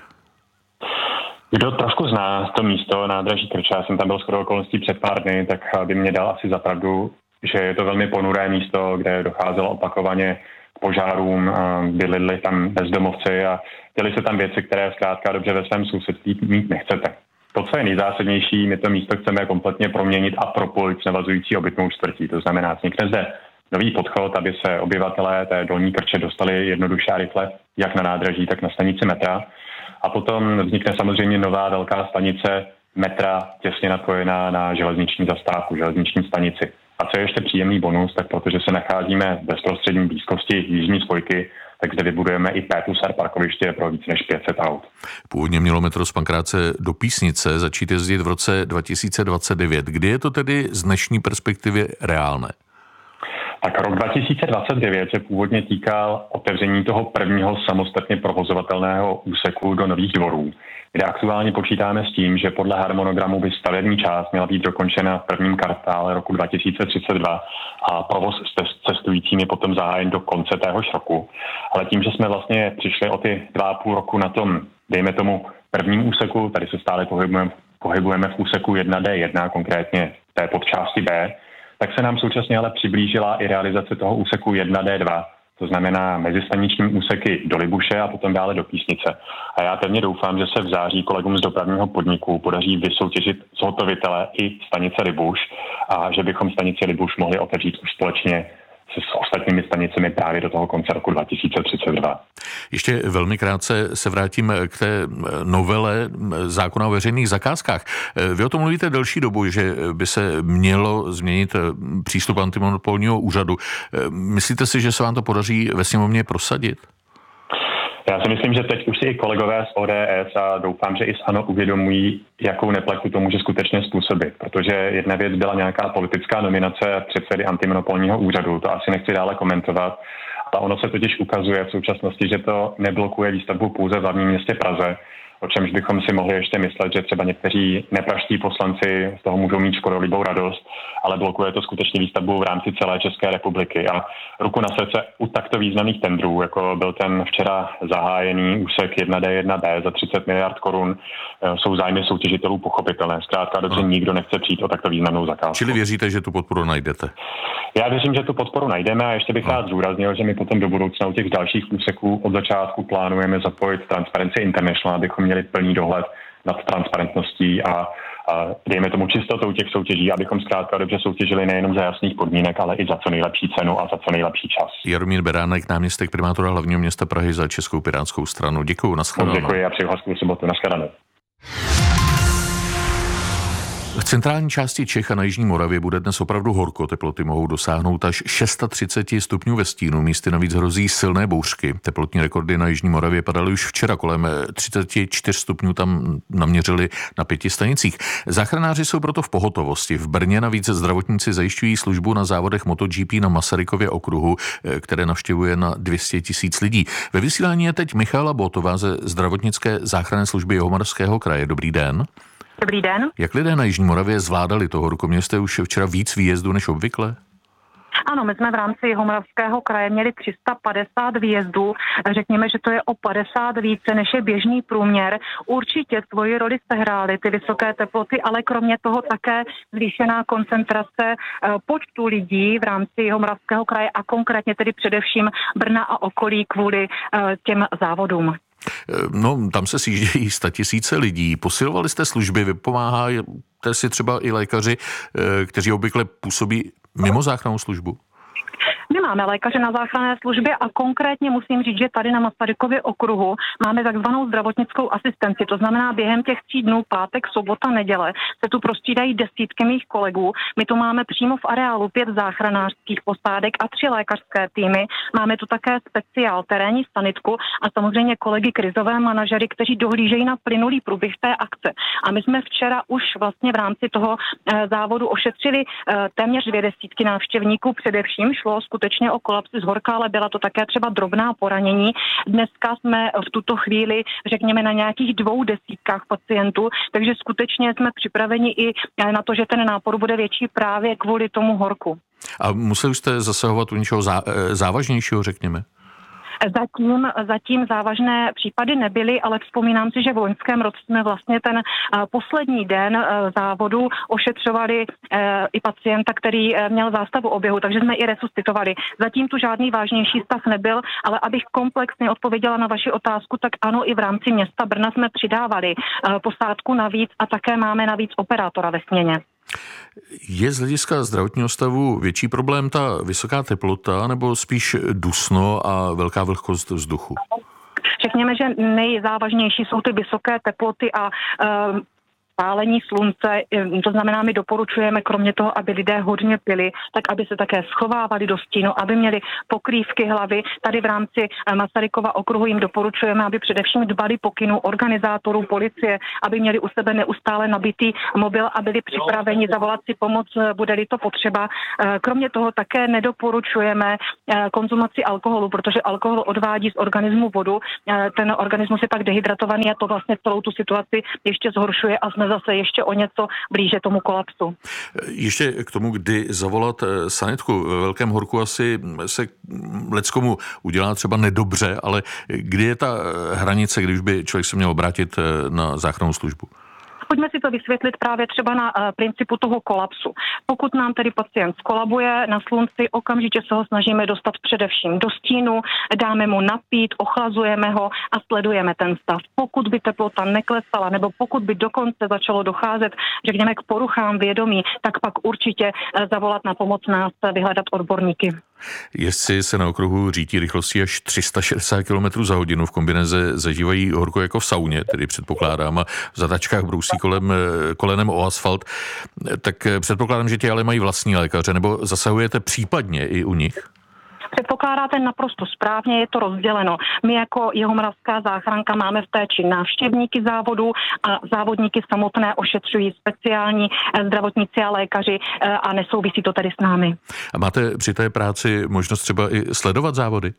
Kdo trošku zná to místo nádraží Krč, já jsem tam byl skoro okolností před pár dny, tak by mě dal asi za pravdu, že je to velmi ponuré místo, kde docházelo opakovaně k požárům, bydlili tam bezdomovci a děli se tam věci, které zkrátka dobře ve svém sousedství mít nechcete. To, co je nejzásadnější, my to místo chceme kompletně proměnit a propojit s navazující obytnou čtvrtí. To znamená, vznikne zde nový podchod, aby se obyvatelé té Dolní Krče dostali jednoduše a rychle jak na nádraží, tak na stanici metra. A potom vznikne samozřejmě nová velká stanice metra těsně napojená na železniční zastávku, železniční stanici. A co je ještě příjemný bonus, tak protože se nacházíme v bezprostřední blízkosti jižní spojky, tak zde vybudujeme i P plus R parkoviště pro více než pět set aut.
Původně mělo metro z Pankráce do Písnice začít jezdit v roce dva tisíce dvacet devět. Kdy je to tedy z dnešní perspektivy reálné?
Tak rok dva tisíce dvacet devět se původně týkal otevření toho prvního samostatně provozovatelného úseku do Nových Dvorů, kde aktuálně počítáme s tím, že podle harmonogramu by stavební část měla být dokončena v prvním kvartále roku dva tisíce třicet dva a provoz s cestujícími potom zahájen do konce téhož roku. Ale tím, že jsme vlastně přišli o ty dva a půl roku na tom, dejme tomu, prvním úseku, tady se stále pohybujeme, pohybujeme v úseku jedna D jedna, konkrétně v té podčásti B, tak se nám současně ale přiblížila i realizace toho úseku jedna D dva, to znamená mezistaniční úseky do Libuše a potom dále do Písnice. A já pevně doufám, že se v září kolegům z dopravního podniku podaří vysoutěžit zhotovitele i stanice Libuš a že bychom stanici Libuš mohli otevřít už společně s ostatními stanicemi právě do toho konce roku dva tisíce třicet dva.
Ještě velmi krátce se vrátím k té novele zákona o veřejných zakázkách. Vy o tom mluvíte delší dobu, že by se mělo změnit přístup antimonopolního úřadu. Myslíte si, že se vám to podaří ve sněmovně prosadit?
Já si myslím, že teď už si i kolegové z O D S a doufám, že i z ANO uvědomují, jakou neplechu to může skutečně způsobit. Protože jedna věc byla nějaká politická nominace předsedy antimonopolního úřadu, to asi nechci dále komentovat, ale ono se totiž ukazuje v současnosti, že to neblokuje výstavbu pouze v hlavním městě Praze, o čemž bychom si mohli ještě myslet, že třeba někteří nepražští poslanci z toho můžou mít škodolibou radost, ale blokuje to skutečně výstavbu v rámci celé České republiky. A ruku na srdce u takto významných tendrů, jako byl ten včera zahájený úsek jedna D jedna B za třicet miliard korun, jsou zájmy soutěžitelů pochopitelné. Zkrátka dobře, nikdo nechce přijít o takto významnou zakázku.
Čili věříte, že tu podporu najdete?
Já věřím, že tu podporu najdeme a ještě bych rád zdůraznil, že my potom do budoucna u těch dalších úseků od začátku plánujeme zapojit Transparency International, abychom měli plný dohled nad transparentností a, a dejme tomu čistotou těch soutěží, abychom zkrátka dobře soutěžili nejenom za jasných podmínek, ale i za co nejlepší cenu a za co nejlepší čas.
Jaromír Beránek, náměstek primátora hlavního města Prahy za Českou pirátskou stranu. Děkuju, nashledanou.
Děkuji a přeju hezkou sobotu, nashledanou.
V centrální části Čech a na jižní Moravě bude dnes opravdu horko. Teploty mohou dosáhnout až třicet šest stupňů ve stínu. Místy navíc hrozí silné bouřky. Teplotní rekordy na jižní Moravě padaly už včera. Kolem třicet čtyři stupňů tam naměřili na pěti stanicích. Záchranáři jsou proto v pohotovosti. V Brně navíc zdravotníci zajišťují službu na závodech MotoGP na Masarykově okruhu, které navštěvuje na dvě stě tisíc lidí. Ve vysílání je teď Michála Botová ze zdravotnické záchranné služby Jihomoravského kraje. Dobrý den.
Dobrý den.
Jak lidé na jižní Moravě zvládali to horko? Měli jste už včera víc výjezdů než obvykle?
Ano, my jsme v rámci Jihomoravského kraje měli tři sta padesát výjezdů. Řekněme, že to je o padesát více, než je běžný průměr. Určitě svoji roli sehrály ty vysoké teploty, ale kromě toho také zvýšená koncentrace počtu lidí v rámci Jihomoravského kraje a konkrétně tedy především Brna a okolí kvůli těm závodům.
No, tam se sjíždějí statisíce lidí. Posilovali jste služby, vypomáháte si třeba i lékaři, kteří obvykle působí mimo záchrannou službu?
My máme lékaře na záchranné službě a konkrétně musím říct, že tady na Masarykově okruhu máme takzvanou zdravotnickou asistenci. To znamená, během těch tří dnů, pátek, sobota, neděle, se tu prostřídají desítky mých kolegů. My tu máme přímo v areálu pět záchranářských posádek a tři lékařské týmy. Máme tu také speciál, terénní sanitku a samozřejmě kolegy krizové manažery, kteří dohlížejí na plynulý průběh té akce. A my jsme včera už vlastně v rámci toho e, závodu ošetřili e, téměř dvě desítky návštěvníků. Především šlo skutečně o kolapsy z horka, ale byla to také třeba drobná poranění. Dneska jsme v tuto chvíli, řekněme, na nějakých dvou desítkách pacientů, takže skutečně jsme připraveni i na to, že ten nápor bude větší právě kvůli tomu horku.
A museli jste zasahovat u něčeho zá, závažnějšího, řekněme?
Zatím, zatím závažné případy nebyly, ale vzpomínám si, že v loňském roce jsme vlastně ten poslední den závodu ošetřovali i pacienta, který měl zástavu oběhu, takže jsme i resuscitovali. Zatím tu žádný vážnější stav nebyl, ale abych komplexně odpověděla na vaši otázku, tak ano, i v rámci města Brna jsme přidávali posádku navíc a také máme navíc operátora ve směně.
Je z hlediska zdravotního stavu větší problém ta vysoká teplota nebo spíš dusno a velká vlhkost vzduchu?
Řekněme, že nejzávažnější jsou ty vysoké teploty a uh, pálení slunce, to znamená, my doporučujeme kromě toho, aby lidé hodně pili, tak aby se také schovávali do stínu, aby měli pokrývky hlavy. Tady v rámci Masarykova okruhu jim doporučujeme, aby především dbali pokynů organizátorů policie, aby měli u sebe neustále nabitý mobil a byli připraveni zavolat si pomoc, bude-li to potřeba. Kromě toho také nedoporučujeme konzumaci alkoholu, protože alkohol odvádí z organismu vodu. Ten organismus je pak dehydratovaný a to vlastně celou tu situaci ještě zhoršuje a jsme zase ještě o něco blíže tomu kolapsu.
Ještě k tomu, kdy zavolat sanitku. Ve Velkém Horku asi se leckomu udělá třeba nedobře, ale kdy je ta hranice, když by člověk se měl obrátit na záchrannou službu?
Pojďme si to vysvětlit právě třeba na uh, principu toho kolapsu. Pokud nám tedy pacient skolabuje na slunci, okamžitě se ho snažíme dostat především do stínu, dáme mu napít, ochlazujeme ho a sledujeme ten stav. Pokud by teplota neklesala nebo pokud by dokonce začalo docházet, řekněme, k poruchám vědomí, tak pak určitě uh, zavolat na pomoc nás, vyhledat odborníky.
Jezdci se na okruhu řítí rychlostí až tři sta šedesát kilometrů za hodinu v kombineze zažívají horko jako v sauně, tedy předpokládám, a v zatačkách brousí kolem, kolenem o asfalt. Tak předpokládám, že ti ale mají vlastní lékaře, nebo zasahujete případně i u nich?
Předpokládáte naprosto správně, je to rozděleno. My jako Jihomoravská záchranka máme v péči návštěvníky závodu a závodníky samotné ošetřují speciální zdravotníci a lékaři a nesouvisí to tady s námi.
A máte při té práci možnost třeba i sledovat závody?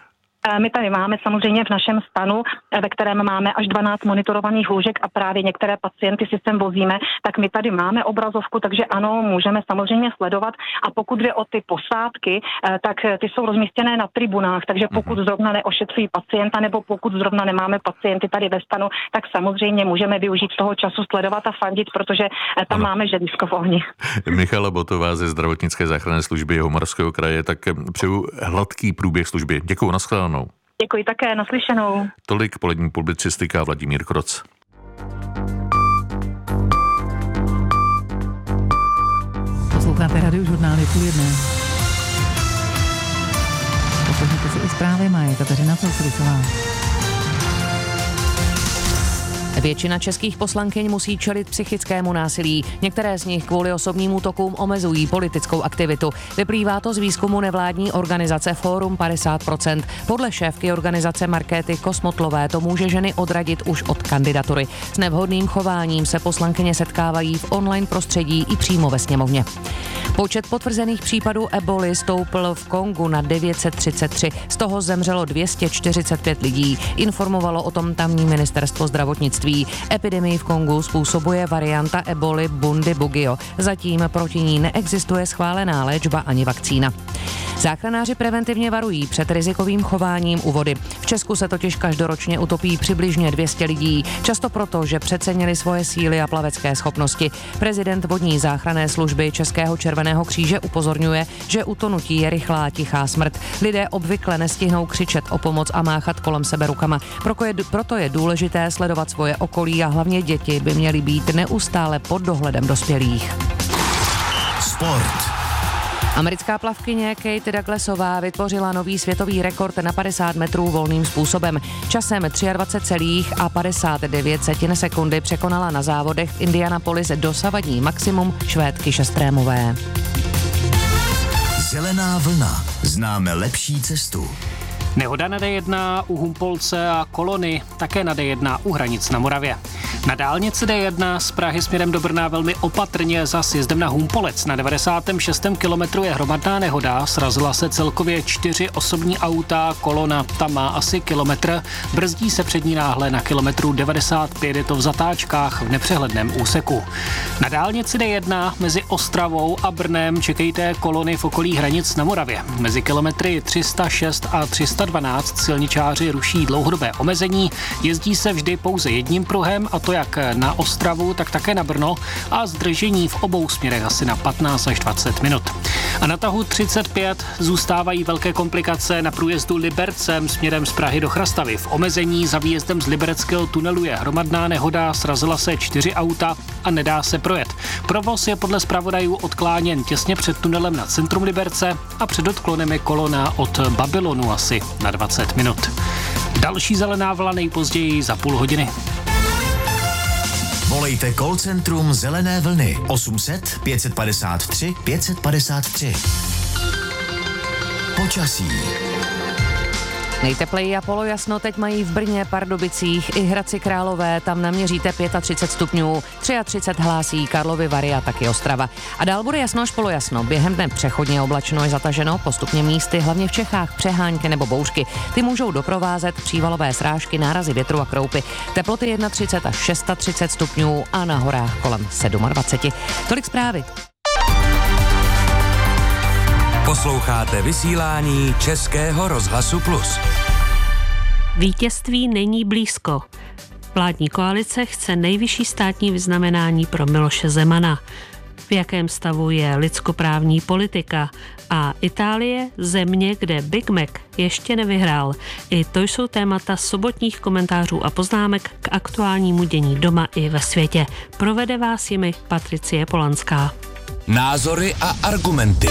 My tady máme samozřejmě v našem stanu, ve kterém máme až dvanáct monitorovaných lůžek a právě některé pacienty si sem vozíme, tak my tady máme obrazovku, takže ano, můžeme samozřejmě sledovat. A pokud jde o ty posádky, tak ty jsou rozmístěné na tribunách, takže pokud zrovna neošetřují pacienta nebo pokud zrovna nemáme pacienty tady ve stanu, tak samozřejmě můžeme využít toho času sledovat a fandit, protože tam ano. máme žedisko v ohni.
Michala Botová ze zdravotnické záchranné služby Jihomoravského kraje, tak přeju hladký průběh služby. Děkuju, nashledanou.
Děkuji také, naslyšenou.
Tolik polední publicistika Vladimír Kroc.
Posloucháte Radiožurnály půl jedné. Poslouchejte si i zprávy, má je Kateřina Celcovicová.
Většina českých poslankyň musí čelit psychickému násilí. Některé z nich kvůli osobním útokům omezují politickou aktivitu. Vyplývá to z výzkumu nevládní organizace Fórum padesát procent. Podle šéfky organizace Markéty Kosmotlové to může ženy odradit už od kandidatury. S nevhodným chováním se poslankyně setkávají v online prostředí i přímo ve sněmovně. Počet potvrzených případů eboly stoupl v Kongu na devět set třicet tři. Z toho zemřelo dvě stě čtyřicet pět lidí. Informovalo o tom tamní ministerstvo zdravotnictví. Epidemii v Kongu způsobuje varianta eboly Bundibugyo. Zatím proti ní neexistuje schválená léčba ani vakcína. Záchranáři preventivně varují před rizikovým chováním u vody. V Česku se totiž každoročně utopí přibližně dvě stě lidí, často proto, že přecenili svoje síly a plavecké schopnosti. Prezident vodní záchranné služby Českého červeného kříže upozorňuje, že utonutí je rychlá tichá smrt. Lidé obvykle nestihnou křičet o pomoc a máchat kolem sebe rukama. Proto je důležité sledovat svoje okolí a hlavně děti by měly být neustále pod dohledem dospělých.
Sport.
Americká plavkyně Kate Douglasová vytvořila nový světový rekord na padesát metrů volným způsobem. Časem dvacet tři celá padesát devět sekundy překonala na závodech v Indianapolis dosavadní maximum Švédky Šestrémové.
Zelená vlna. Známe lepší cestu.
Nehoda na D jedna u Humpolce a Kolony, také na D jedna u hranic na Moravě. Na dálnici D jedna z Prahy směrem do Brna velmi opatrně za sjezdem na Humpolec. Na devadesátém šestém kilometru je hromadná nehoda, srazila se celkově čtyři osobní auta, kolona tam má asi kilometr, brzdí se před ní náhle na kilometru devadesát pět, je to v zatáčkách v nepřehledném úseku. Na dálnici D jedna mezi Ostravou a Brnem čekejte kolony v okolí hranic na Moravě. Mezi kilometry tři sta šest a tři sta dvanáct silničáři ruší dlouhodobé omezení, jezdí se vždy pouze jedním pruhem, a to jak na Ostravu, tak také na Brno, a zdržení v obou směrech asi na patnáct až dvacet minut. A na tahu třicet pět zůstávají velké komplikace na průjezdu Libercem směrem z Prahy do Chrastavy. V omezení za výjezdem z libereckého tunelu je hromadná nehoda, srazila se čtyři auta a nedá se projet. Provoz je podle zpravodajů odkláněn těsně před tunelem na centrum Liberce a před odklonem je kolona od Babylonu asi na dvacet minut. Další zelená vlna nejpozději za půl hodiny.
Volejte call centrum Zelené vlny osm set pět padesát tři pět padesát tři. Počasí.
Nejtepleji a polojasno teď mají v Brně, Pardubicích i Hradci Králové, tam naměříte třicet pět stupňů, třicet tři hlásí Karlovy Vary a taky Ostrava. A dál bude jasno až polojasno, během dne přechodně oblačno je zataženo, postupně místy, hlavně v Čechách přehánky nebo bouřky. Ty můžou doprovázet přívalové srážky, nárazy větru a kroupy. Teploty třicet jedna až třicet šest stupňů a na horách kolem dvacet sedm. Tolik zprávy.
Posloucháte vysílání Českého rozhlasu Plus.
Vítězství není blízko. Vládní koalice chce nejvyšší státní vyznamenání pro Miloše Zemana. V jakém stavu je lidskoprávní politika a Itálie, země, kde Big Mac ještě nevyhrál. I to jsou témata sobotních komentářů a poznámek k aktuálnímu dění doma i ve světě. Provede vás jimi Patricie Polanská.
Názory a argumenty.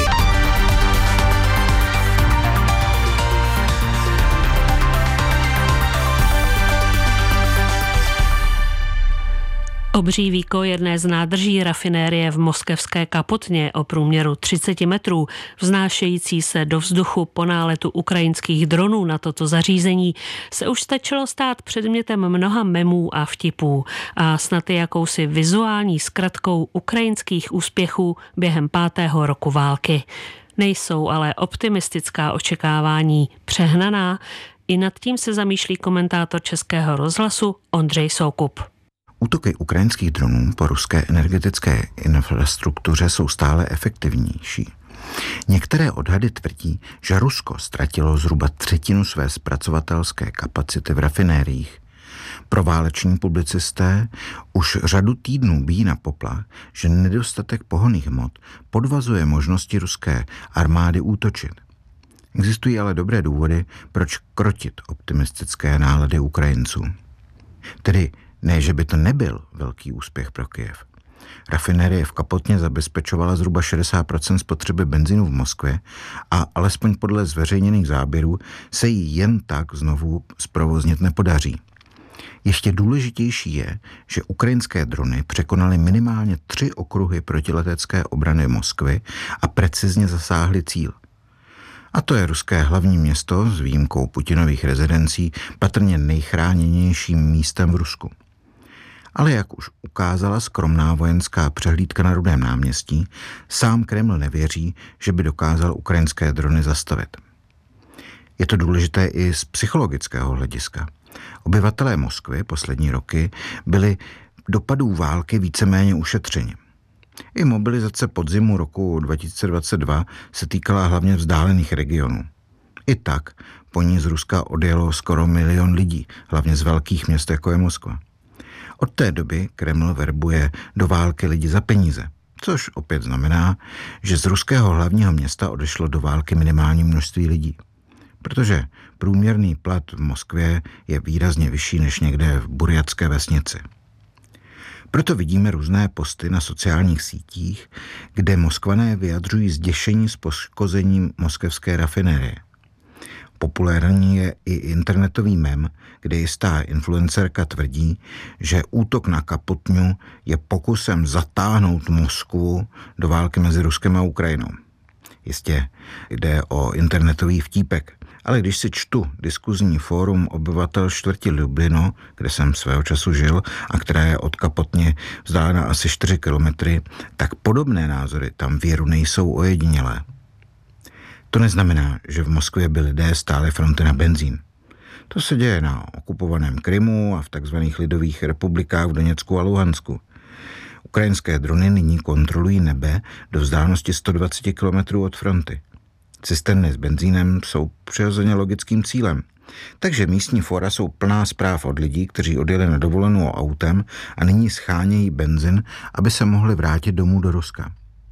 Obří víko jedné z nádrží rafinérie v moskevské Kapotně o průměru třicet metrů, vznášející se do vzduchu po náletu ukrajinských dronů na toto zařízení, se už stačilo stát předmětem mnoha memů a vtipů a snad i jakousi vizuální zkratkou ukrajinských úspěchů během pátého roku války. Nejsou ale optimistická očekávání přehnaná, i nad tím se zamýšlí komentátor Českého rozhlasu Ondřej Soukup.
Útoky ukrajinských dronů po ruské energetické infrastruktuře jsou stále efektivnější. Některé odhady tvrdí, že Rusko ztratilo zhruba třetinu své zpracovatelské kapacity v rafinériích. Prováleční publicisté už řadu týdnů bijí na poplach, že nedostatek pohonných hmot podvazuje možnosti ruské armády útočit. Existují ale dobré důvody, proč krotit optimistické nálady Ukrajinců. Tedy ne, že by to nebyl velký úspěch pro Kyjev. Rafinérie v Kapotně zabezpečovala zhruba šedesát procent spotřeby benzínu v Moskvě a alespoň podle zveřejněných záběrů se jí jen tak znovu zprovoznit nepodaří. Ještě důležitější je, že ukrajinské drony překonaly minimálně tři okruhy protiletecké obrany Moskvy a precizně zasáhly cíl. A to je ruské hlavní město s výjimkou Putinových rezidencí patrně nejchráněnějším místem v Rusku. Ale jak už ukázala skromná vojenská přehlídka na Rudém náměstí, sám Kreml nevěří, že by dokázal ukrajinské drony zastavit. Je to důležité i z psychologického hlediska. Obyvatelé Moskvy poslední roky byli dopadů války víceméně ušetřeni. I mobilizace podzimu roku dva tisíce dvacet dva se týkala hlavně vzdálených regionů. I tak po ní z Ruska odjelo skoro milion lidí, hlavně z velkých měst, jako je Moskva. Od té doby Kreml verbuje do války lidi za peníze, což opět znamená, že z ruského hlavního města odešlo do války minimální množství lidí. Protože průměrný plat v Moskvě je výrazně vyšší než někde v burjatské vesnici. Proto vidíme různé posty na sociálních sítích, kde Moskvané vyjadřují zděšení s poškozením moskevské rafinérie. Populární je i internetový mem, kde jistá influencerka tvrdí, že útok na Kapotňu je pokusem zatáhnout Moskvu do války mezi Ruskem a Ukrajinou. Jistě jde o internetový vtípek, ale když si čtu diskuzní fórum obyvatel čtvrti Lublino, kde jsem svého času žil a která je od Kapotně vzdálena asi čtyři kilometry, tak podobné názory tam věru nejsou ojedinělé. To neznamená, že v Moskvě by lidé stáli fronty na benzín. To se děje na okupovaném Krymu a v takzvaných lidových republikách v Doněcku a Luhansku. Ukrajinské drony nyní kontrolují nebe do vzdálenosti sto dvacet kilometrů od fronty. Cisterny s benzínem jsou přirozeně logickým cílem. Takže místní fora jsou plná zpráv od lidí, kteří odjeli na dovolenou autem a nyní schánějí benzin, aby se mohli vrátit domů do Ruska.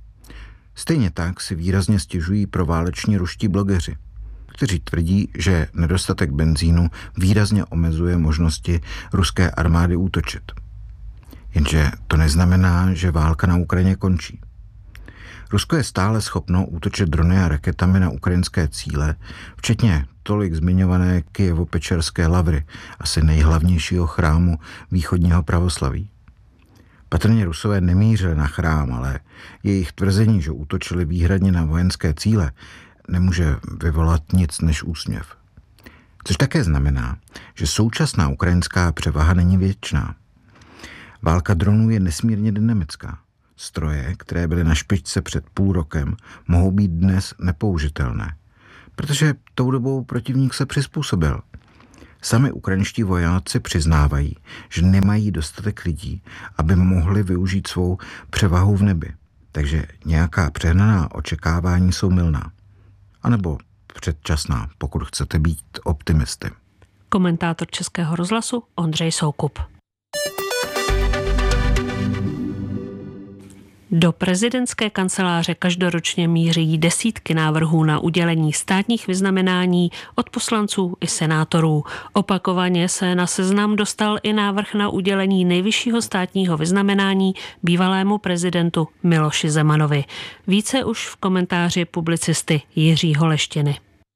Stejně tak si výrazně stěžují prováleční ruští blogeři, kteří tvrdí, že nedostatek benzínu výrazně omezuje možnosti ruské armády útočit. Jenže to neznamená, že válka na Ukrajině končí. Rusko je stále schopno útočit drony a raketami na ukrajinské cíle, včetně tolik zmiňované Kyjevo-Pečerské lavry, asi nejhlavnějšího chrámu východního pravoslaví. Patrně Rusové nemířili na chrám, ale jejich tvrzení, že útočili výhradně na vojenské cíle, nemůže vyvolat nic než úsměv. Což také znamená, že současná ukrajinská převaha není věčná. Válka dronů je nesmírně dynamická. Stroje, které byly na špičce před půl rokem, mohou být dnes nepoužitelné, protože tou dobou protivník se přizpůsobil. Sami ukrajinští vojáci přiznávají, že nemají dostatek lidí, aby mohli využít svou převahu v nebi. Takže nějaká přehnaná očekávání jsou mylná. A nebo předčasná, pokud chcete být optimisty.
Komentátor Českého rozhlasu Ondřej Soukup. Do prezidentské kanceláře každoročně míří desítky návrhů na udělení státních vyznamenání od poslanců i senátorů. Opakovaně se na seznam dostal i návrh na udělení nejvyššího státního vyznamenání bývalému prezidentu Miloši Zemanovi. Více už v komentáři publicisty Jiřího Leštiny.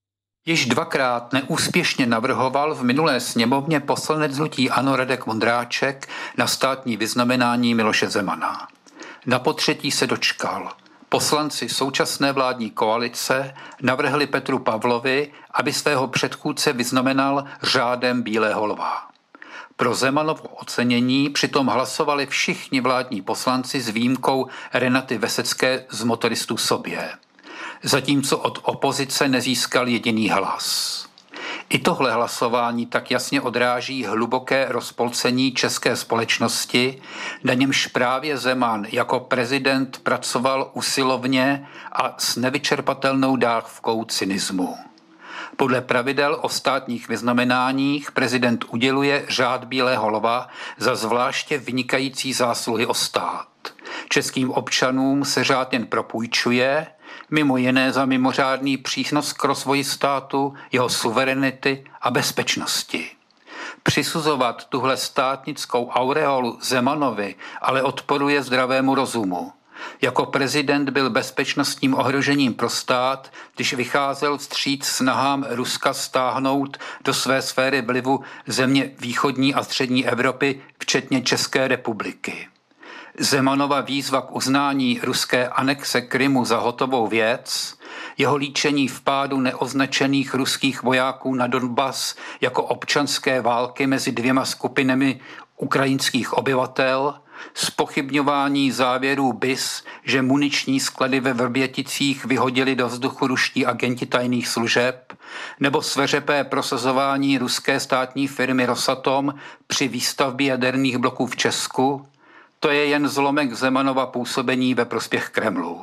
Již dvakrát neúspěšně navrhoval v minulé sněmovně poslanec hnutí ANO Radek Vondráček na státní vyznamenání Miloše Zemana. Na potřetí se dočkal. Poslanci současné vládní koalice navrhli Petru Pavlovi, aby svého předchůdce vyznamenal řádem Bílého lva. Pro Zemanovo ocenění přitom hlasovali všichni vládní poslanci s výjimkou Renaty Vesecké z Motoristů sobě. Zatímco od opozice nezískal jediný hlas. I tohle hlasování tak jasně odráží hluboké rozpolcení české společnosti, na němž právě Zeman jako prezident pracoval usilovně a s nevyčerpatelnou dávkou cynismu. Podle pravidel o státních vyznamenáních prezident uděluje řád Bílého lva za zvláště vynikající zásluhy o stát. Českým občanům se řád jen propůjčuje, mimo jiné za mimořádný přínos k rozvoji státu, jeho suverenity a bezpečnosti. Přisuzovat tuhle státnickou aureolu Zemanovi ale odporuje zdravému rozumu. Jako prezident byl bezpečnostním ohrožením pro stát, když vycházel vstříc snahám Ruska stáhnout do své sféry vlivu země východní a střední Evropy, včetně České republiky. Zemanova výzva k uznání ruské anexe Krymu za hotovou věc, jeho líčení vpádu neoznačených ruských vojáků na Donbas jako občanské války mezi dvěma skupinami ukrajinských obyvatel, zpochybňování závěrů B I S, že muniční sklady ve Vrběticích vyhodili do vzduchu ruští agenti tajných služeb, nebo sveřepé prosazování ruské státní firmy Rosatom při výstavbě jaderných bloků v Česku, to je jen zlomek Zemanova působení ve prospěch Kremlu.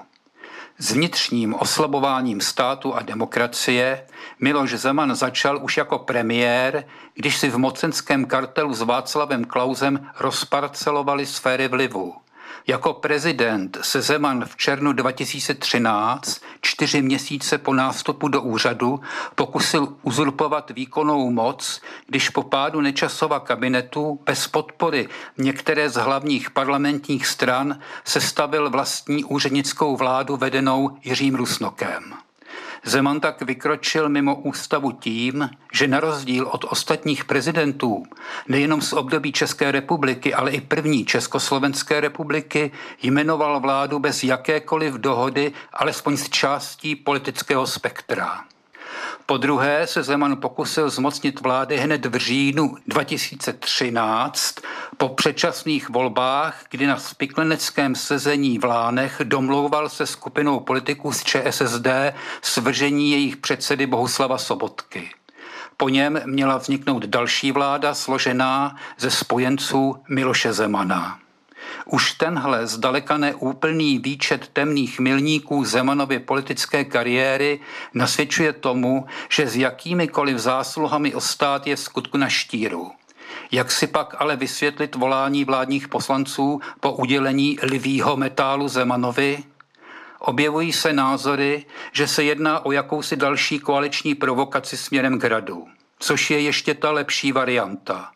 S vnitřním oslabováním státu a demokracie Miloš Zeman začal už jako premiér, když si v mocenském kartelu s Václavem Klausem rozparcelovali sféry vlivu. Jako prezident se Zeman v červnu dva tisíce třináct, čtyři měsíce po nástupu do úřadu, pokusil uzurpovat výkonnou moc, když po pádu Nečasova kabinetu bez podpory některé z hlavních parlamentních stran sestavil vlastní úřednickou vládu vedenou Jiřím Rusnokem. Zeman tak vykročil mimo ústavu tím, že na rozdíl od ostatních prezidentů, nejenom z období České republiky, ale i první Československé republiky, jmenoval vládu bez jakékoliv dohody, alespoň s částí politického spektra. Po druhé se Zeman pokusil zmocnit vlády hned v říjnu dva tisíce třináct po předčasných volbách, kdy na spikleneckém sezení v Lánech domlouval se skupinou politiků z ČSSD svržení jejich předsedy Bohuslava Sobotky. Po něm měla vzniknout další vláda složená ze spojenců Miloše Zemana. Už tenhle zdaleka neúplný výčet temných milníků Zemanovy politické kariéry nasvědčuje tomu, že s jakýmikoliv zásluhami o stát je v skutku na štíru. Jak si pak ale vysvětlit volání vládních poslanců po udělení lvýho metálu Zemanovi? Objevují se názory, že se jedná o jakousi další koaliční provokaci směrem k Hradu, což je ještě ta lepší varianta.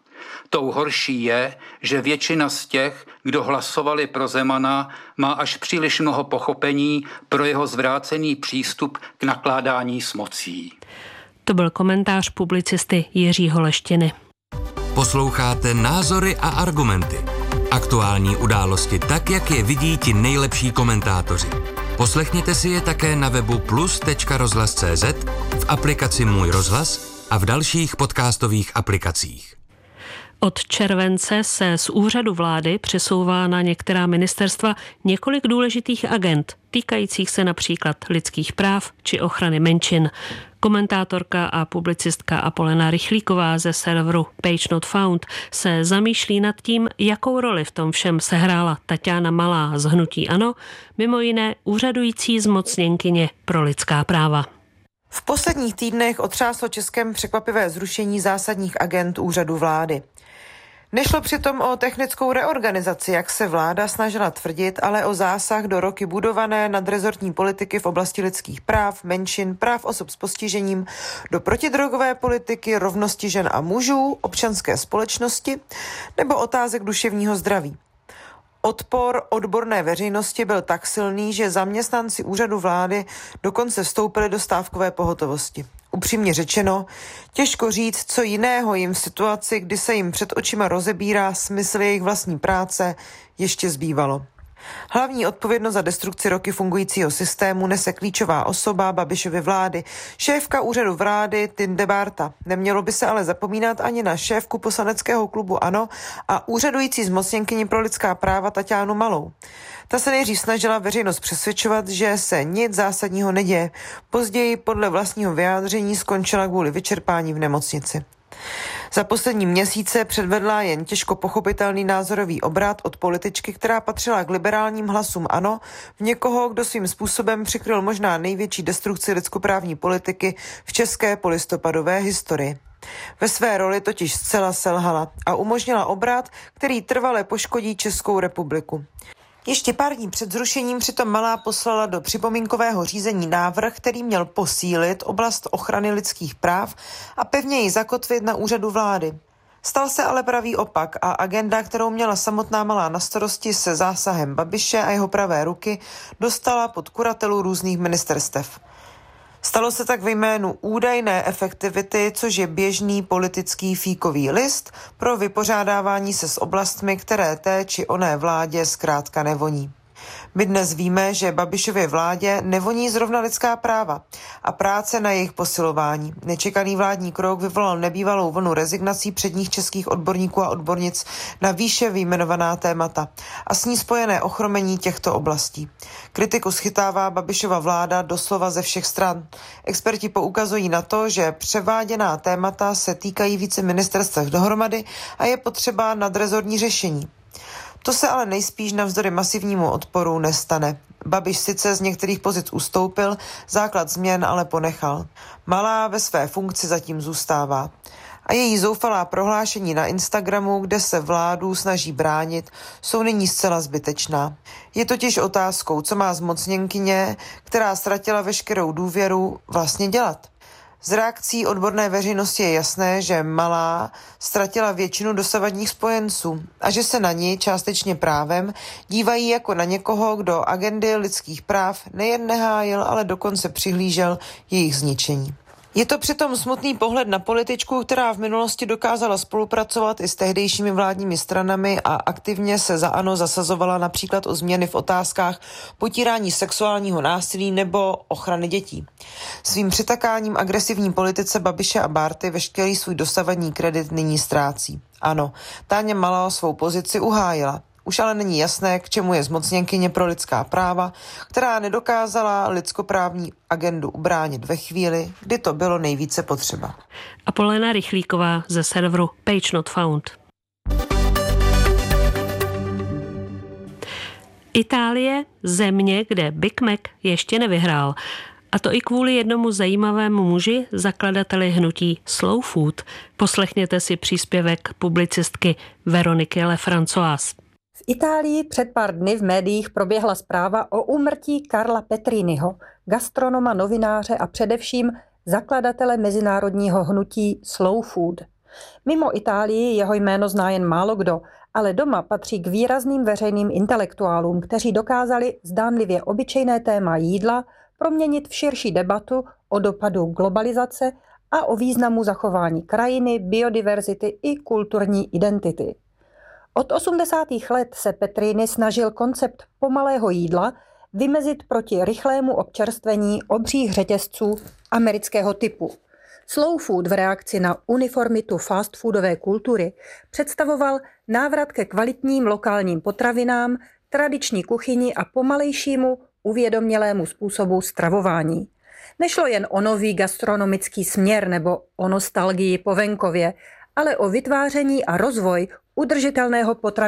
Tou horší je, že většina z těch, kdo hlasovali pro Zemana, má až příliš mnoho pochopení pro jeho zvrácený přístup k nakládání s mocí.
To byl komentář publicisty Jiřího Leštiny.
Posloucháte Názory a argumenty. Aktuální události tak, jak je vidí ti nejlepší komentátoři. Poslechněte si je také na webu plus tečka rozhlas tečka cé zet, v aplikaci Můj rozhlas a v dalších podcastových aplikacích.
Od července se z úřadu vlády přesouvá na některá ministerstva několik důležitých agend, týkajících se například lidských práv či ochrany menšin. Komentátorka a publicistka Apolena Rychlíková ze serveru Page Not Found se zamýšlí nad tím, jakou roli v tom všem sehrála Taťána Malá z hnutí ANO, mimo jiné úřadující zmocněnkyně pro lidská práva.
V posledních týdnech otřáslo Českem překvapivé zrušení zásadních agend úřadu vlády. Nešlo přitom o technickou reorganizaci, jak se vláda snažila tvrdit, ale o zásah do roky budované nadrezortní politiky v oblasti lidských práv, menšin, práv osob s postižením, do protidrogové politiky, rovnosti žen a mužů, občanské společnosti nebo otázek duševního zdraví. Odpor odborné veřejnosti byl tak silný, že zaměstnanci úřadu vlády dokonce vstoupili do stávkové pohotovosti. Upřímně řečeno, těžko říct, co jiného jim v situaci, kdy se jim před očima rozebírá smysl jejich vlastní práce, ještě zbývalo. Hlavní odpovědnost za destrukci roky fungujícího systému nese klíčová osoba Babišovy vlády, šéfka úřadu vlády Tinde Bárta. Nemělo by se ale zapomínat ani na šéfku poslaneckého klubu ANO a úřadující zmocněnkyni pro lidská práva Taťánu Malou. Ta se nejdřív snažila veřejnost přesvědčovat, že se nic zásadního neděje. Později podle vlastního vyjádření skončila kvůli vyčerpání v nemocnici. Za poslední měsíce předvedla jen těžko pochopitelný názorový obrat od političky, která patřila k liberálním hlasům ANO, v někoho, kdo svým způsobem přikryl možná největší destrukci lidskoprávní politiky v české polistopadové historii. Ve své roli totiž zcela selhala a umožnila obrat, který trvale poškodí Českou republiku. Ještě pár dní před zrušením přitom Malá poslala do připomínkového řízení návrh, který měl posílit oblast ochrany lidských práv a pevně ji zakotvit na úřadu vlády. Stal se ale pravý opak a agenda, kterou měla samotná Malá na starosti se zásahem Babiše a jeho pravé ruky, dostala pod kuratelu různých ministerstev. Stalo se tak ve jménu údajné efektivity, což je běžný politický fíkový list pro vypořádávání se s oblastmi, které té či oné vládě zkrátka nevoní. My dnes víme, že Babišově vládě nevoní zrovna lidská práva a práce na jejich posilování. Nečekaný vládní krok vyvolal nebývalou vlnu rezignací předních českých odborníků a odbornic na výše vyjmenovaná témata a s ní spojené ochromení těchto oblastí. Kritiku schytává Babišova vláda doslova ze všech stran. Experti poukazují na to, že převáděná témata se týkají více ministerstev dohromady a je potřeba nadrezortní řešení. To se ale nejspíš navzdory masivnímu odporu nestane. Babiš sice z některých pozic ustoupil, základ změn ale ponechal. Malá ve své funkci zatím zůstává. A její zoufalá prohlášení na Instagramu, kde se vládu snaží bránit, jsou nyní zcela zbytečná. Je totiž otázkou, co má zmocněnkyně, která ztratila veškerou důvěru, vlastně dělat. Z reakcí odborné veřejnosti je jasné, že Malá ztratila většinu dosavadních spojenců a že se na ní částečně právem dívají jako na někoho, kdo agendy lidských práv nejen nehájil, ale dokonce přihlížel jejich zničení. Je to přitom smutný pohled na političku, která v minulosti dokázala spolupracovat i s tehdejšími vládními stranami a aktivně se za ANO zasazovala například o změny v otázkách potírání sexuálního násilí nebo ochrany dětí. Svým přitakáním agresivní politice Babiše a Bárty veškerý svůj dosavadní kredit nyní ztrácí. Ano, Táňa Malá svou pozici uhájila. Už ale není jasné, k čemu je zmocněnkyně pro lidská práva, která nedokázala lidskoprávní agendu ubránit ve chvíli, kdy to bylo nejvíce potřeba.
Apolena Rychlíková ze serveru Page Not Found. Itálie, země, kde Big Mac ještě nevyhrál. A to i kvůli jednomu zajímavému muži, zakladateli hnutí Slow Food. Poslechněte si příspěvek publicistky Veroniky Lefrancoise.
V Itálii před pár dny v médiích proběhla zpráva o úmrtí Carla Petriniho, gastronoma, novináře a především zakladatele mezinárodního hnutí Slow Food. Mimo Itálii jeho jméno zná jen málo kdo, ale doma patří k výrazným veřejným intelektuálům, kteří dokázali zdánlivě obyčejné téma jídla proměnit v širší debatu o dopadu globalizace a o významu zachování krajiny, biodiverzity i kulturní identity. Od osmdesátých let se Petrini snažil koncept pomalého jídla vymezit proti rychlému občerstvení obřích řetězců amerického typu. Slow food v reakci na uniformitu fast foodové kultury představoval návrat ke kvalitním lokálním potravinám, tradiční kuchyni a pomalejšímu uvědomělému způsobu stravování. Nešlo jen o nový gastronomický směr nebo o nostalgii po venkově, ale o vytváření a rozvoj udržitelného potravinového